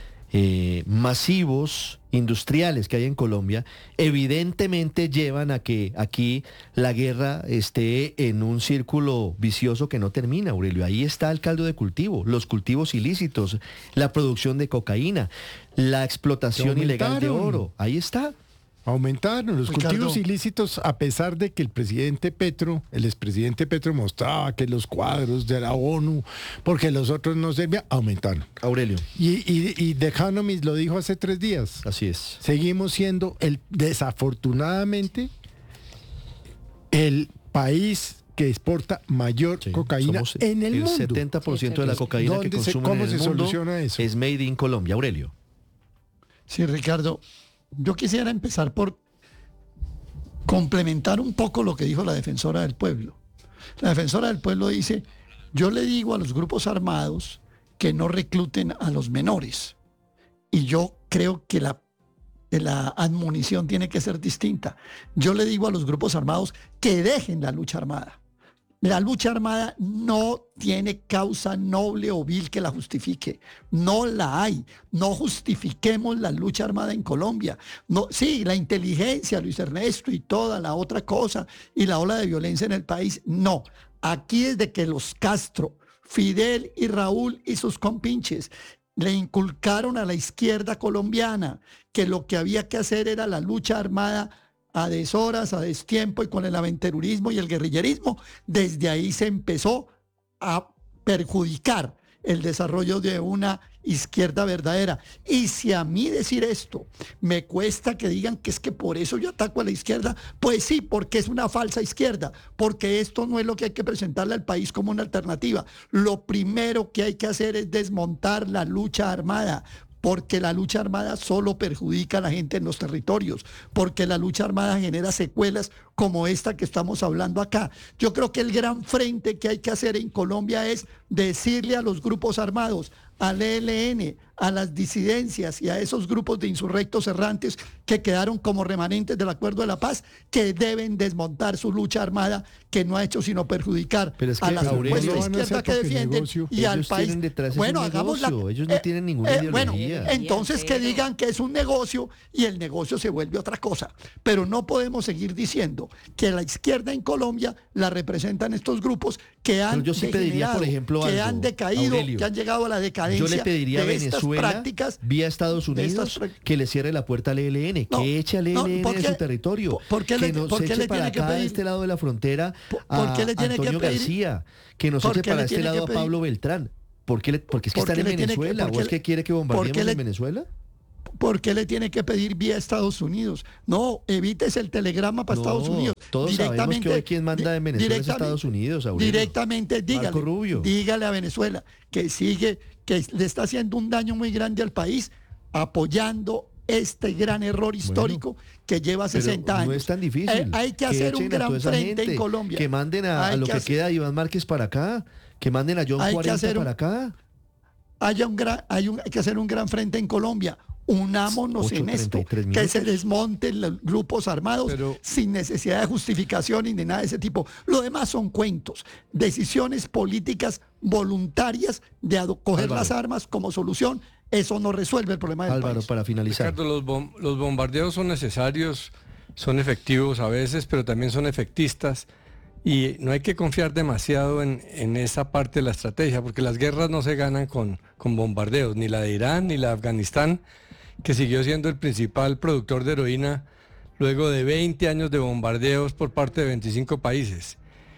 masivos, industriales que hay en Colombia, evidentemente llevan a que aquí la guerra esté en un círculo vicioso que no termina, Aurelio. Ahí está el caldo de cultivo, los cultivos ilícitos, la producción de cocaína, la explotación ilegal de oro. Ahí está. Aumentaron los cultivos ilícitos, a pesar de que el expresidente Petro mostraba que los cuadros de la ONU, porque los otros no servían, aumentaron. Aurelio. Y The Economist lo dijo hace 3 días. Así es. Seguimos siendo, desafortunadamente, el país que exporta mayor cocaína en el mundo. El 70% de la cocaína que consumen en el mundo es made in Colombia. Aurelio. Sí, Ricardo. Yo quisiera empezar por complementar un poco lo que dijo la defensora del pueblo. La defensora del pueblo dice, yo le digo a los grupos armados que no recluten a los menores. Y yo creo que la admonición tiene que ser distinta. Yo le digo a los grupos armados que dejen la lucha armada. La lucha armada no tiene causa noble o vil que la justifique. No la hay. No justifiquemos la lucha armada en Colombia. No, sí, la inteligencia, Luis Ernesto, y toda la otra cosa, y la ola de violencia en el país, no. Aquí desde que los Castro, Fidel y Raúl y sus compinches le inculcaron a la izquierda colombiana que lo que había que hacer era la lucha armada a deshoras, a destiempo, y con el aventurerismo y el guerrillerismo, desde ahí se empezó a perjudicar el desarrollo de una izquierda verdadera. Y si a mí decir esto me cuesta que digan que es que por eso yo ataco a la izquierda, pues sí, porque es una falsa izquierda, porque esto no es lo que hay que presentarle al país como una alternativa. Lo primero que hay que hacer es desmontar la lucha armada, porque la lucha armada solo perjudica a la gente en los territorios, porque la lucha armada genera secuelas como esta que estamos hablando acá. Yo creo que el gran frente que hay que hacer en Colombia es decirle a los grupos armados, al ELN, a las disidencias y a esos grupos de insurrectos errantes que quedaron como remanentes del Acuerdo de la Paz, que deben desmontar su lucha armada, que no ha hecho sino perjudicar a la supuesta izquierda que defienden y al país. Bueno, hagamos ellos no tienen ninguna ideología. Bueno, entonces que digan que es un negocio y el negocio se vuelve otra cosa. Pero no podemos seguir diciendo que la izquierda en Colombia la representan estos grupos que han degenerado, por ejemplo, que algo, han decaído, Aurelio, que han llegado a la decadencia. Yo le pediría a de Venezuela, prácticas, vía Estados Unidos, que le cierre la puerta al ELN, que eche al ELN de su territorio, que nos eche para acá, a este lado de la frontera, a Antonio García, que nos eche para este lado a Pablo Beltrán. Porque es que están en Venezuela, ¿o es que quiere que bombardeemos en Venezuela? ¿Por qué le tiene que pedir vía Estados Unidos? No, evites el telegrama para Estados Unidos. Todos sabemos que hoy quien manda en Venezuela es Estados Unidos, Aurelio. Directamente dígale a Venezuela que le está haciendo un daño muy grande al país, apoyando este gran error histórico que lleva 60 años. No es tan difícil. Hay que hacer un gran frente en Colombia. Que manden a lo que queda de Iván Márquez para acá, que manden a John 40 para acá. Hay que hacer un gran frente en Colombia. Unámonos en esto, que se desmonten los grupos armados sin necesidad de justificación ni de nada de ese tipo. Lo demás son cuentos, decisiones políticas voluntarias de coger las armas como solución. Eso no resuelve el problema del país. Para finalizar. Ricardo, los bombardeos son necesarios, son efectivos a veces, pero también son efectistas. Y no hay que confiar demasiado en esa parte de la estrategia, porque las guerras no se ganan con bombardeos, ni la de Irán, ni la de Afganistán, que siguió siendo el principal productor de heroína luego de 20 años de bombardeos por parte de 25 países.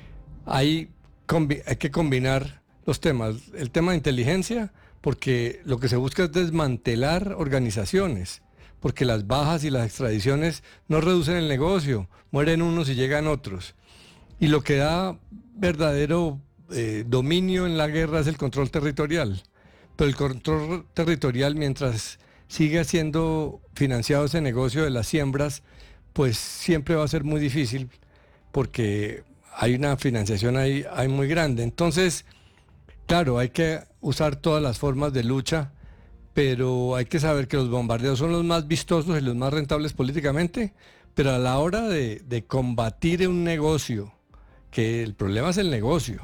Hay que combinar los temas. El tema de inteligencia, porque lo que se busca es desmantelar organizaciones, porque las bajas y las extradiciones no reducen el negocio, mueren unos y llegan otros. Y lo que da verdadero dominio en la guerra es el control territorial. Pero el control territorial, mientras siga siendo financiado ese negocio de las siembras, pues siempre va a ser muy difícil porque hay una financiación ahí muy grande. Entonces, claro, hay que usar todas las formas de lucha, pero hay que saber que los bombardeos son los más vistosos y los más rentables políticamente, pero a la hora de combatir un negocio, que el problema es el negocio,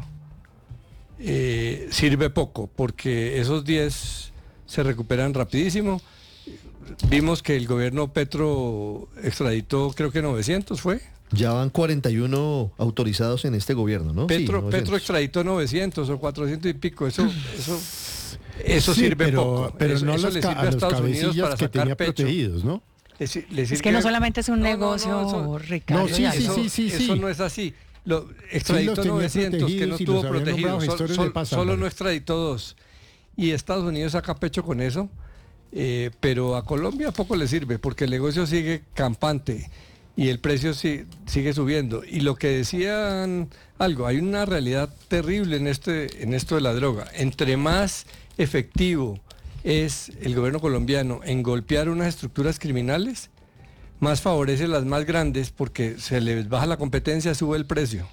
sirve poco, porque esos 10 se recuperan rapidísimo. Vimos que el gobierno Petro extraditó, creo que 900 fue. Ya van 41 autorizados en este gobierno, ¿no? Petro extraditó 900 o 400 y pico, eso sirve poco. Pero eso no le sirve a Estados Unidos para que sacar tenía pecho. Protegidos, ¿no? Es que no solamente es un negocio, Ricardo. Eso no es así. Extraditó 900 que no estuvo protegido, solo no extraditó 2. Y Estados Unidos saca pecho con eso, pero a Colombia poco le sirve porque el negocio sigue campante y el precio sigue subiendo. Y lo que decían hay una realidad terrible en esto de la droga. Entre más efectivo es el gobierno colombiano en golpear unas estructuras criminales, más favorece las más grandes porque se les baja la competencia, sube el precio.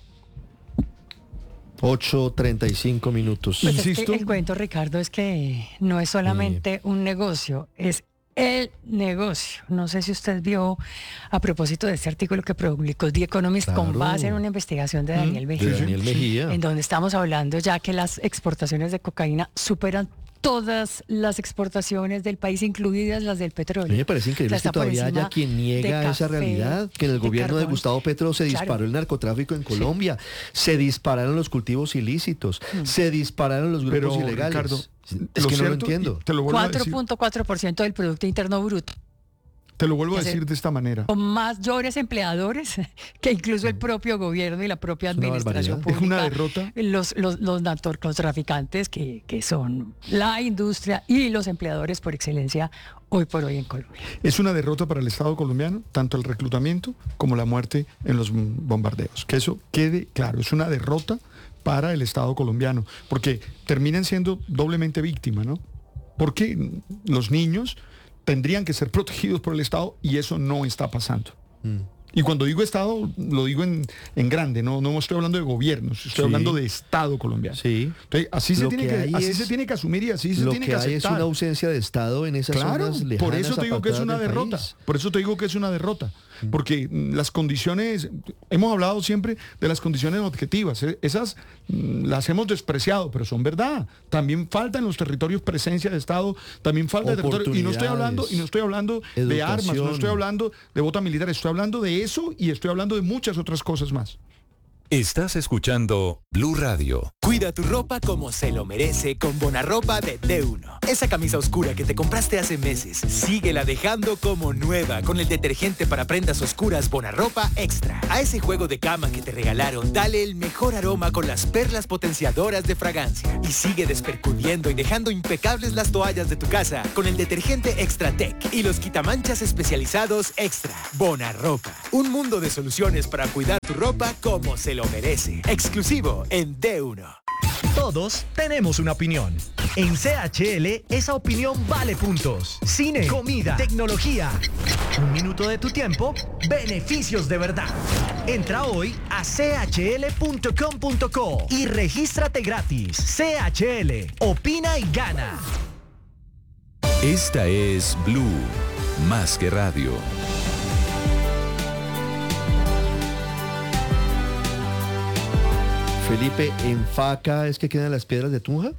8:35 minutos. Pues es que el cuento, Ricardo, es que no es solamente un negocio, es el negocio. No sé si usted vio, a propósito de este artículo que publicó The Economist, con base en una investigación de Daniel Mejía, en donde estamos hablando ya que las exportaciones de cocaína superan todas las exportaciones del país, incluidas las del petróleo. A mí me parece increíble que todavía haya quien niega esa realidad, que en el gobierno de Gustavo Petro se disparó el narcotráfico en Colombia, se dispararon los cultivos ilícitos, se dispararon los grupos ilegales. Ricardo, es que no lo entiendo. 4.4% del Producto Interno Bruto. Te lo vuelvo a decir de esta manera. Con mayores empleadores que incluso el propio gobierno y la propia administración pública. Es una derrota. Los narcotraficantes que son la industria y los empleadores por excelencia hoy por hoy en Colombia. Es una derrota para el Estado colombiano, tanto el reclutamiento como la muerte en los bombardeos. Que eso quede claro, es una derrota para el Estado colombiano, porque terminan siendo doblemente víctimas, ¿no? Porque los niños tendrían que ser protegidos por el Estado y eso no está pasando. Y cuando digo Estado, lo digo en grande, no estoy hablando de gobiernos, estoy hablando de Estado colomdiano. Sí. Entonces, así se tiene que asumir y así se tiene que aceptar. Lo que hay es una ausencia de Estado en esas zonas lejanas. Por eso te digo que es una derrota. País. Por eso te digo que es una derrota. Porque las condiciones, hemos hablado siempre de las condiciones objetivas, esas las hemos despreciado, pero son verdad. También falta en los territorios presencia de Estado, también falta de territorio. Y no estoy hablando de armas, no estoy hablando de bota militar, estoy hablando de eso y estoy hablando de muchas otras cosas más. Estás escuchando Blue Radio. Cuida tu ropa como se lo merece con Bonarropa de D1. Esa camisa oscura que te compraste hace meses, síguela dejando como nueva con el detergente para prendas oscuras Bonarropa Extra. A ese juego de cama que te regalaron, dale el mejor aroma con las perlas potenciadoras de fragancia. Y sigue despercudiendo y dejando impecables las toallas de tu casa con el detergente Extra Tech y los quitamanchas especializados Extra. Bonarropa. Un mundo de soluciones para cuidar tu ropa como se lo merece. Exclusivo en D1. Todos tenemos una opinión. En CHL, esa opinión vale puntos. Cine, comida, tecnología. Un minuto de tu tiempo, beneficios de verdad. Entra hoy a chl.com.co y regístrate gratis. CHL, opina y gana. Esta es Blue, más que radio. Felipe, ¿en Faca es que quedan las piedras de Tunja?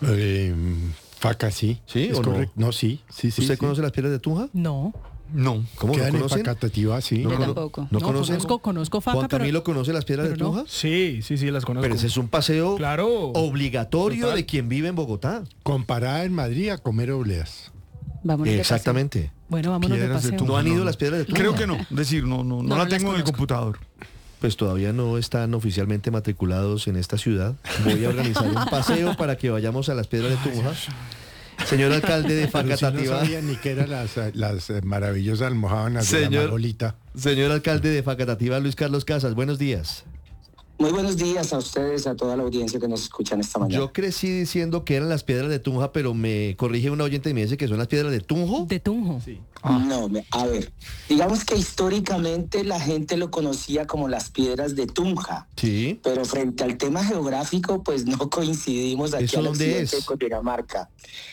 Faca sí. ¿Sí es o correcto? No, sí. ¿Usted conoce las piedras de Tunja? No. No. ¿Cómo quedan no conocen? en Facatativá, sí. Yo tampoco. ¿No conocen? Conozco Faca, ¿Juan Camilo conoce las piedras de Tunja? Sí, las conozco. Pero ese es un paseo obligatorio Total. de quien vive en Bogotá. Comparada en Madrid a comer obleas. Vámonos de Exactamente. Bueno, vámonos de Piedras de paseo. Tunja. ¿No han ido las piedras de Tunja? Creo que no. Es decir, no la las tengo en el conozco. computador. Pues todavía no están oficialmente matriculados en esta ciudad. Voy a organizar un paseo para que vayamos a las piedras de Tunja. Señor alcalde de Facatativá. No sabía ni qué eran las maravillosas almojábanas de la Marolita. Señor alcalde de Facatativá, Luis Carlos Casas, buenos días. Muy buenos días a ustedes, a toda la audiencia que nos escuchan esta mañana. Yo crecí diciendo que eran las piedras de Tunja, pero me corrige una oyente y me dice que son las piedras de Tunjo. De Tunjo. Sí. No, a ver, digamos que históricamente la gente lo conocía como las piedras de Tunja. Sí. Pero frente al tema geográfico, pues no coincidimos aquí al occidente de Cundinamarca.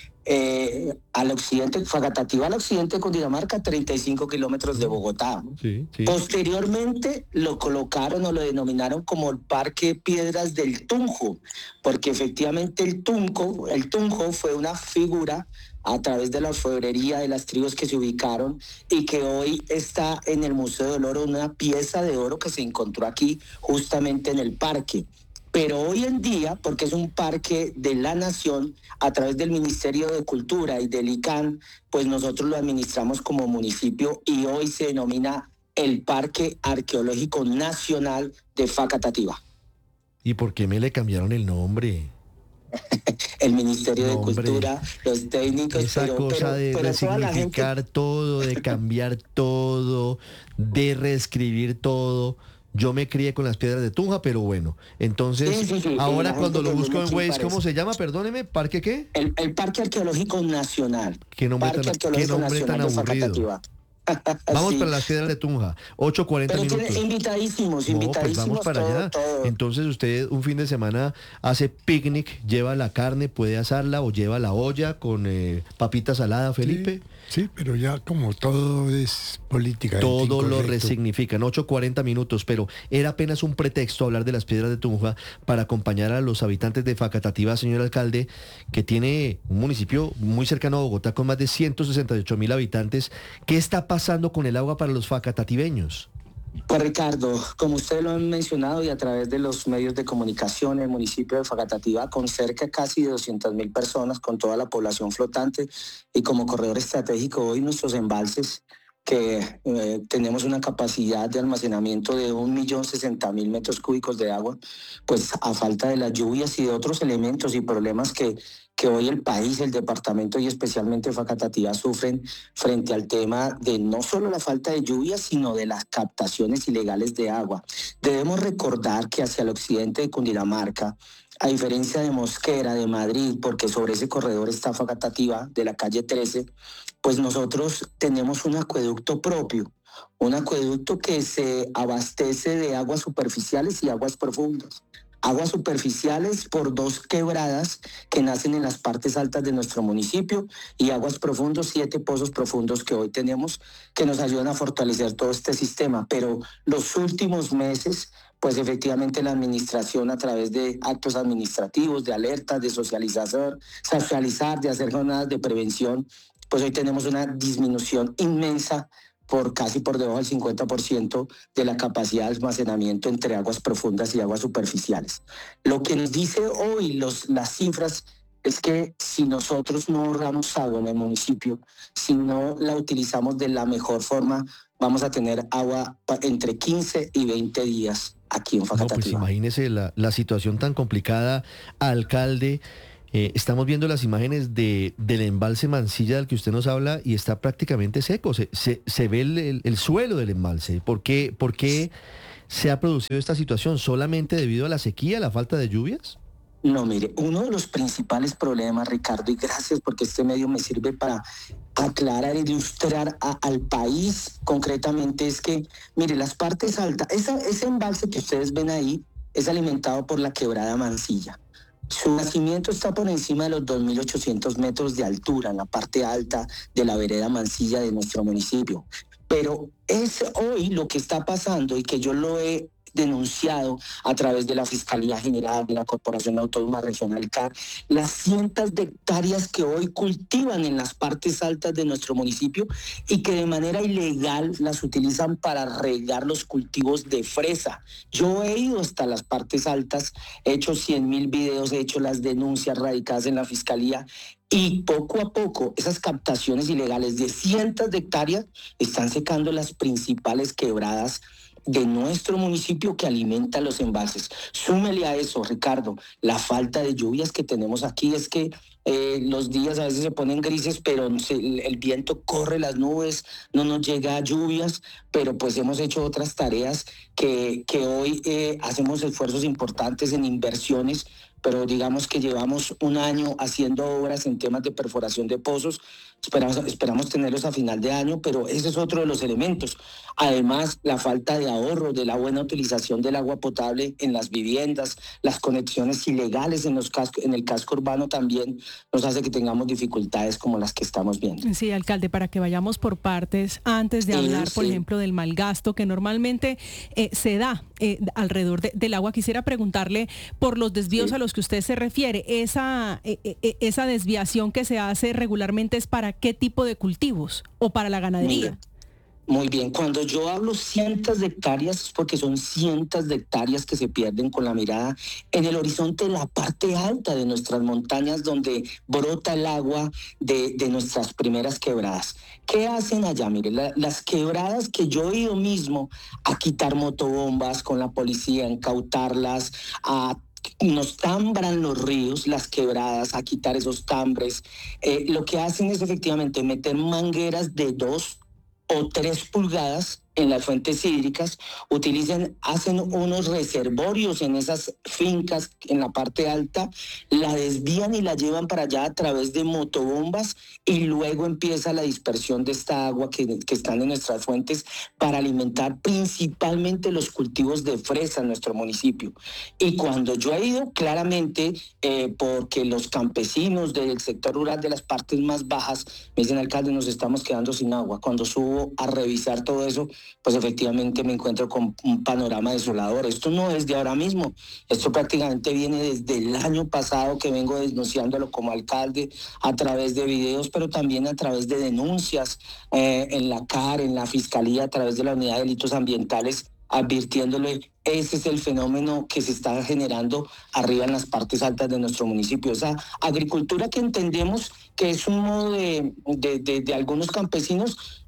Al occidente, Facatativá al occidente de Cundinamarca, 35 kilómetros de Bogotá. Sí. Posteriormente lo colocaron o lo denominaron como el Parque Piedras del Tunjo, porque efectivamente el Tunjo fue una figura a través de la orfebrería de las tribus que se ubicaron y que hoy está en el Museo del Oro, una pieza de oro que se encontró aquí justamente en el parque. Pero hoy en día, porque es un parque de la nación, a través del Ministerio de Cultura y del ICANN, pues nosotros lo administramos como municipio y hoy se denomina el Parque Arqueológico Nacional de Facatativá. ¿Y por qué me le cambiaron el nombre? El Ministerio de Cultura, los técnicos... Esa cosa de resignificar todo, de cambiar todo, de reescribir todo... Yo me crié con las piedras de Tunja, pero bueno. Entonces, ahora cuando lo busco en Waze, ¿cómo se llama? Perdóneme, ¿parque qué? El Parque Arqueológico Nacional. ¿Qué nombre tan aburrido? Vamos para las piedras de Tunja, 8:40 minutos. Invitadísimos. Pues vamos para allá. Entonces usted un fin de semana hace picnic, lleva la carne, puede asarla o lleva la olla con papita salada, Felipe. Sí, pero ya como todo es política. Todo lo resignifican, 8:40 minutos, pero era apenas un pretexto hablar de las piedras de Tunja para acompañar a los habitantes de Facatativá, señor alcalde, que tiene un municipio muy cercano a Bogotá con más de 168.000 habitantes. ¿Qué está pasando con el agua para los facatativeños? Pues Ricardo, como ustedes lo han mencionado y a través de los medios de comunicación, el municipio de Facatativá con cerca casi de 200.000 personas, con toda la población flotante y como corredor estratégico hoy nuestros embalses que tenemos una capacidad de almacenamiento de 1.060.000 metros cúbicos de agua, pues a falta de las lluvias y de otros elementos y problemas que hoy el país, el departamento y especialmente Facatativá sufren frente al tema de no solo la falta de lluvias, sino de las captaciones ilegales de agua. Debemos recordar que hacia el occidente de Cundinamarca, a diferencia de Mosquera, de Madrid, porque sobre ese corredor está Facatativá, de la calle 13, pues nosotros tenemos un acueducto propio. un acueducto que se abastece de aguas superficiales y aguas profundas. Aguas superficiales por 2 quebradas que nacen en las partes altas de nuestro municipio y aguas profundos, 7 pozos profundos que hoy tenemos que nos ayudan a fortalecer todo este sistema. Pero los últimos meses, pues efectivamente la administración a través de actos administrativos, de alertas, de socializar, de hacer jornadas de prevención, pues hoy tenemos una disminución inmensa casi por debajo del 50% de la capacidad de almacenamiento entre aguas profundas y aguas superficiales. Lo que nos dice hoy las cifras es que si nosotros no ahorramos agua en el municipio, si no la utilizamos de la mejor forma, vamos a tener agua entre 15 y 20 días aquí en Facatativá. No, pues imagínese la situación tan complicada, alcalde. Estamos viendo las imágenes del embalse Mansilla del que usted nos habla y está prácticamente seco. Se ve el suelo del embalse. ¿Por qué se ha producido esta situación? ¿Solamente debido a la sequía, a la falta de lluvias? No, mire, uno de los principales problemas, Ricardo, y gracias porque este medio me sirve para aclarar, ilustrar al país concretamente, es que, mire, las partes altas, ese embalse que ustedes ven ahí es alimentado por la quebrada Mansilla. Su nacimiento está por encima de los 2.800 metros de altura en la parte alta de la vereda Mansilla de nuestro municipio. Pero es hoy lo que está pasando y que yo lo he denunciado a través de la Fiscalía General, de la Corporación Autónoma Regional CAR, las cientos de hectáreas que hoy cultivan en las partes altas de nuestro municipio y que de manera ilegal las utilizan para regar los cultivos de fresa. Yo he ido hasta las partes altas, he hecho 100.000 videos, he hecho las denuncias radicadas en la Fiscalía y poco a poco esas captaciones ilegales de cientos de hectáreas están secando las principales quebradas de nuestro municipio que alimenta los embalses. Súmele a eso, Ricardo, la falta de lluvias que tenemos aquí. Es que los días a veces se ponen grises, pero el viento corre las nubes, no nos llega lluvias, pero pues hemos hecho otras tareas que hoy hacemos esfuerzos importantes en inversiones, pero digamos que llevamos un año haciendo obras en temas de perforación de pozos. Esperamos tenerlos a final de año, pero ese es otro de los elementos. Además, la falta de ahorro, de la buena utilización del agua potable en las viviendas, las conexiones ilegales en el casco urbano también nos hace que tengamos dificultades como las que estamos viendo. Sí, alcalde, para que vayamos por partes, antes de hablar, por ejemplo, del mal gasto que normalmente se da alrededor del agua, quisiera preguntarle por los desvíos a los que usted se refiere. Esa desviación que se hace regularmente, ¿es para qué tipo de cultivos o para la ganadería? Mira, muy bien, cuando yo hablo cientos de hectáreas es porque son cientos de hectáreas que se pierden con la mirada en el horizonte de la parte alta de nuestras montañas donde brota el agua de nuestras primeras quebradas. ¿Qué hacen allá? Mire, las quebradas que yo he ido mismo a quitar motobombas con la policía, a incautarlas, nos tambran los ríos, las quebradas, a quitar esos tambres. Lo que hacen es efectivamente meter mangueras de 2 o 3 pulgadas en las fuentes hídricas, hacen unos reservorios en esas fincas en la parte alta, la desvían y la llevan para allá a través de motobombas y luego empieza la dispersión de esta agua que están en nuestras fuentes para alimentar principalmente los cultivos de fresa en nuestro municipio. Y cuando yo he ido, claramente, porque los campesinos del sector rural de las partes más bajas me dicen, alcalde, nos estamos quedando sin agua. Cuando subo a revisar todo eso, pues efectivamente me encuentro con un panorama desolador. Esto no es de ahora mismo, esto prácticamente viene desde el año pasado que vengo denunciándolo como alcalde a través de videos, pero también a través de denuncias en la CAR, en la Fiscalía, a través de la Unidad de Delitos Ambientales, advirtiéndole, ese es el fenómeno que se está generando arriba en las partes altas de nuestro municipio. Esa agricultura que entendemos que es un modo de algunos campesinos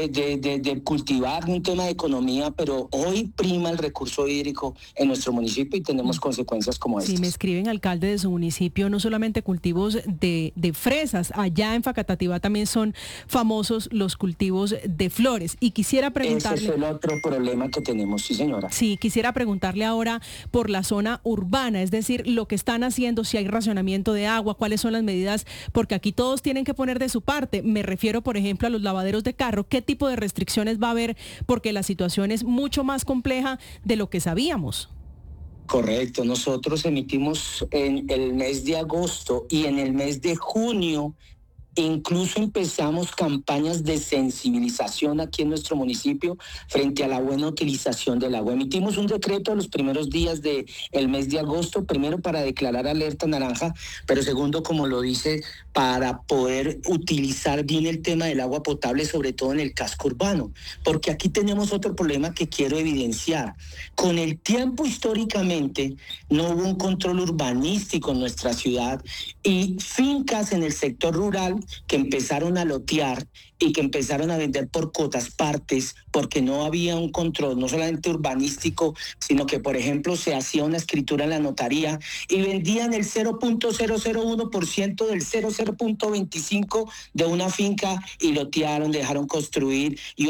de cultivar un tema de economía, pero hoy prima el recurso hídrico en nuestro municipio y tenemos consecuencias como estas. Sí, me escriben, alcalde, de su municipio, no solamente cultivos de fresas, allá en Facatativá también son famosos los cultivos de flores. Y quisiera preguntarle... Ese es el otro problema que tenemos, sí señora. Sí, quisiera preguntarle ahora por la zona urbana, es decir, lo que están haciendo, si hay racionamiento de agua, cuáles son las medidas, porque aquí todos tienen que poner de su parte. Me refiero, por ejemplo, a los lavaderos de carro. ¿Qué ¿Qué tipo de restricciones va a haber? Porque la situación es mucho más compleja de lo que sabíamos. Correcto, nosotros emitimos en el mes de agosto y en el mes de junio. Incluso empezamos campañas de sensibilización aquí en nuestro municipio frente a la buena utilización del agua. Emitimos un decreto a los primeros días del mes de agosto, primero para declarar alerta naranja, pero segundo, como lo dice, para poder utilizar bien el tema del agua potable, sobre todo en el casco urbano. Porque aquí tenemos otro problema que quiero evidenciar. Con el tiempo, históricamente, no hubo un control urbanístico en nuestra ciudad y fincas en el sector rural que empezaron a lotear y que empezaron a vender por cotas partes porque no había un control, no solamente urbanístico, sino que, por ejemplo, se hacía una escritura en la notaría y vendían el 0.001% del 0.25 de una finca y lotearon, dejaron construir y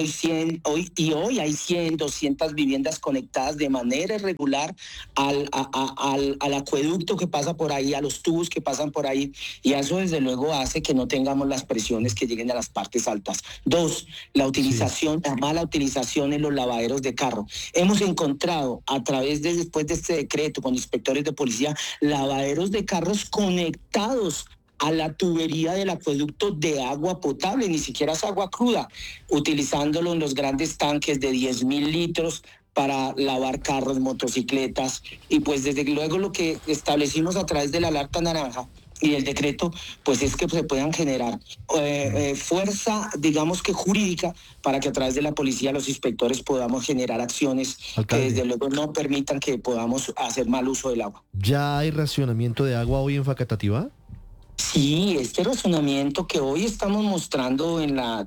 hoy hay 100, 200 viviendas conectadas de manera irregular al acueducto que pasa por ahí, a los tubos que pasan por ahí, y eso desde luego hace que no tengamos las presiones que lleguen a las partes altas. 2, la utilización, la mala utilización en los lavaderos de carro. Hemos encontrado después de este decreto con inspectores de policía, lavaderos de carros conectados a la tubería del acueducto de agua potable, ni siquiera es agua cruda, utilizándolo en los grandes tanques de 10.000 litros para lavar carros, motocicletas, y pues desde luego lo que establecimos a través de la alerta naranja y el decreto, pues es que se puedan generar fuerza, digamos que jurídica, para que a través de la policía, los inspectores podamos generar acciones que desde luego no permitan que podamos hacer mal uso del agua. ¿Ya hay racionamiento de agua hoy en Facatativá? Sí, este razonamiento que hoy estamos mostrando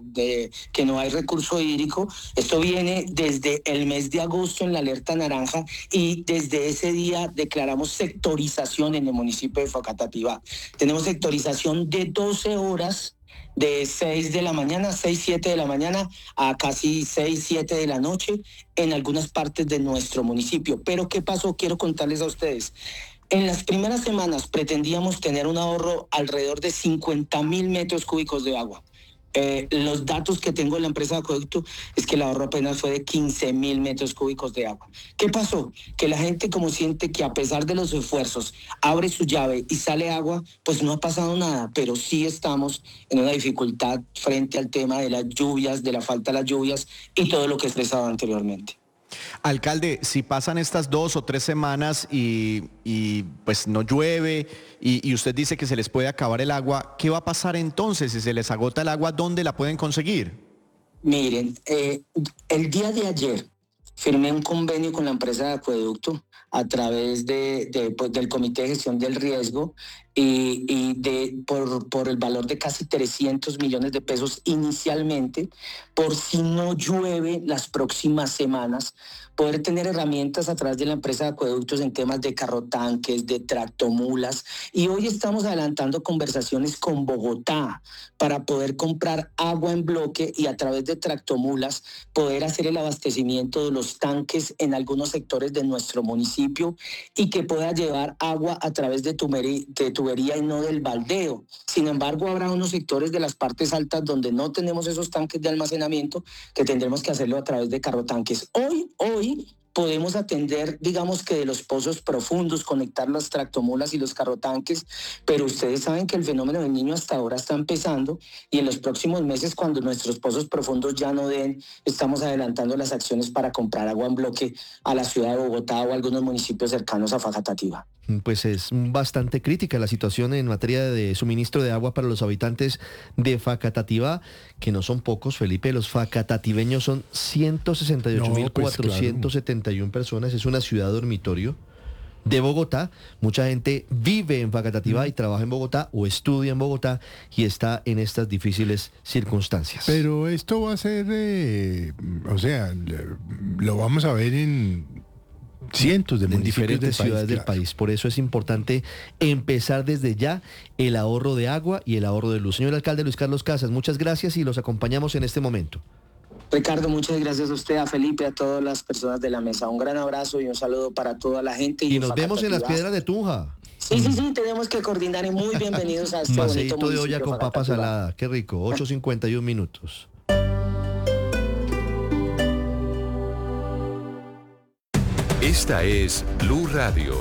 que no hay recurso hídrico, esto viene desde el mes de agosto en la alerta naranja y desde ese día declaramos sectorización en el municipio de Facatativá. Tenemos sectorización de 12 horas de 6 de la mañana, 6, 7 de la mañana a casi 6, 7 de la noche en algunas partes de nuestro municipio. Pero ¿qué pasó? Quiero contarles a ustedes. En las primeras semanas pretendíamos tener un ahorro alrededor de 50.000 metros cúbicos de agua. Los datos que tengo en la empresa de acueducto es que el ahorro apenas fue de 15.000 metros cúbicos de agua. ¿Qué pasó? Que la gente, como siente que a pesar de los esfuerzos abre su llave y sale agua, pues no ha pasado nada, pero sí estamos en una dificultad frente al tema de las lluvias, de la falta de las lluvias y todo lo que he expresado anteriormente. Alcalde, si pasan estas 2 o 3 semanas y pues no llueve y usted dice que se les puede acabar el agua, ¿qué va a pasar entonces? Si se les agota el agua, ¿dónde la pueden conseguir? Miren, el día de ayer firmé un convenio con la empresa de acueducto a través del Comité de Gestión del Riesgo por el valor de casi 300 millones de pesos inicialmente, por si no llueve las próximas semanas, poder tener herramientas a través de la empresa de acueductos en temas de carrotanques, de tractomulas, y hoy estamos adelantando conversaciones con Bogotá para poder comprar agua en bloque y a través de tractomulas poder hacer el abastecimiento de los tanques en algunos sectores de nuestro municipio y que pueda llevar agua a través de tubería y no del baldeo. Sin embargo, habrá unos sectores de las partes altas donde no tenemos esos tanques de almacenamiento que tendremos que hacerlo a través de carrotanques. Hoy podemos atender, digamos que de los pozos profundos, conectar las tractomulas y los carrotanques, pero ustedes saben que el fenómeno del Niño hasta ahora está empezando y en los próximos meses, cuando nuestros pozos profundos ya no den, estamos adelantando las acciones para comprar agua en bloque a la ciudad de Bogotá o a algunos municipios cercanos a Facatativá. Pues es bastante crítica la situación en materia de suministro de agua para los habitantes de Facatativá, que no son pocos, Felipe. Los facatativeños son 168.471 personas. Es una ciudad dormitorio de Bogotá. Mucha gente vive en Facatativá y trabaja en Bogotá o estudia en Bogotá y está en estas difíciles circunstancias. Pero esto va a ser, lo vamos a ver en cientos de municipios diferentes ciudades del país. Por eso es importante empezar desde ya el ahorro de agua y el ahorro de luz. Señor alcalde Luis Carlos Casas, muchas gracias y los acompañamos en este momento. Ricardo, muchas gracias a usted, a Felipe, a todas las personas de la mesa. Un gran abrazo y un saludo para toda la gente. Y nos vemos en las Piedras de Tunja. Sí, tenemos que coordinar y muy bienvenidos a este bonito municipio de olla con papa salada, qué rico, 8:51 minutos. Esta es Blue Radio.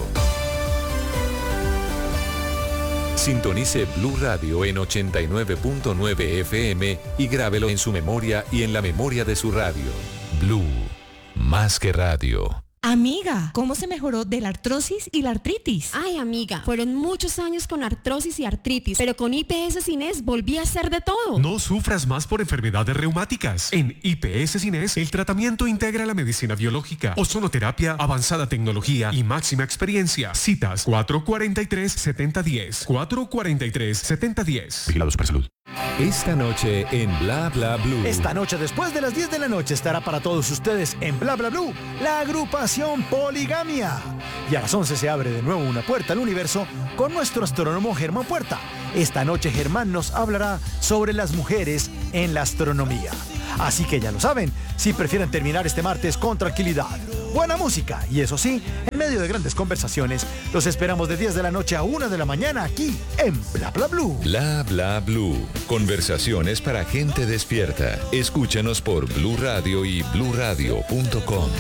Sintonice Blue Radio en 89.9 FM y grábelo en su memoria y en la memoria de su radio. Blue, más que radio. Amiga, ¿cómo se mejoró de la artrosis y la artritis? Ay, amiga, fueron muchos años con artrosis y artritis, pero con IPS Cines volví a hacer de todo. No sufras más por enfermedades reumáticas. En IPS Cines, el tratamiento integra la medicina biológica, ozonoterapia, avanzada tecnología y máxima experiencia. Citas 443-7010. 443-7010. Vigilado Supersalud. Esta noche en Bla Bla Blue. Esta noche, después de las 10 de la noche, estará para todos ustedes en Bla Bla Blue la agrupación Poligamia. Y a las 11 se abre de nuevo una puerta al universo con nuestro astrónomo Germán Puerta. Esta noche Germán nos hablará sobre las mujeres en la astronomía. Así que ya lo saben, si prefieren terminar este martes con tranquilidad, buena música y eso sí, en medio de grandes conversaciones, los esperamos de 10 de la noche a 1 de la mañana aquí en Bla Bla Blue. Bla Bla Blue. Conversaciones para gente despierta. Escúchanos por Blue Radio y bluradio.com.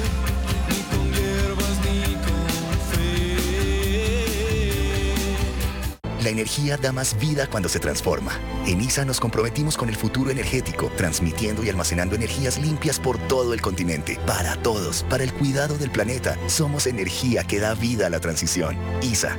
La energía da más vida cuando se transforma. En ISA nos comprometimos con el futuro energético, transmitiendo y almacenando energías limpias por todo el continente. Para todos, para el cuidado del planeta, somos energía que da vida a la transición. ISA,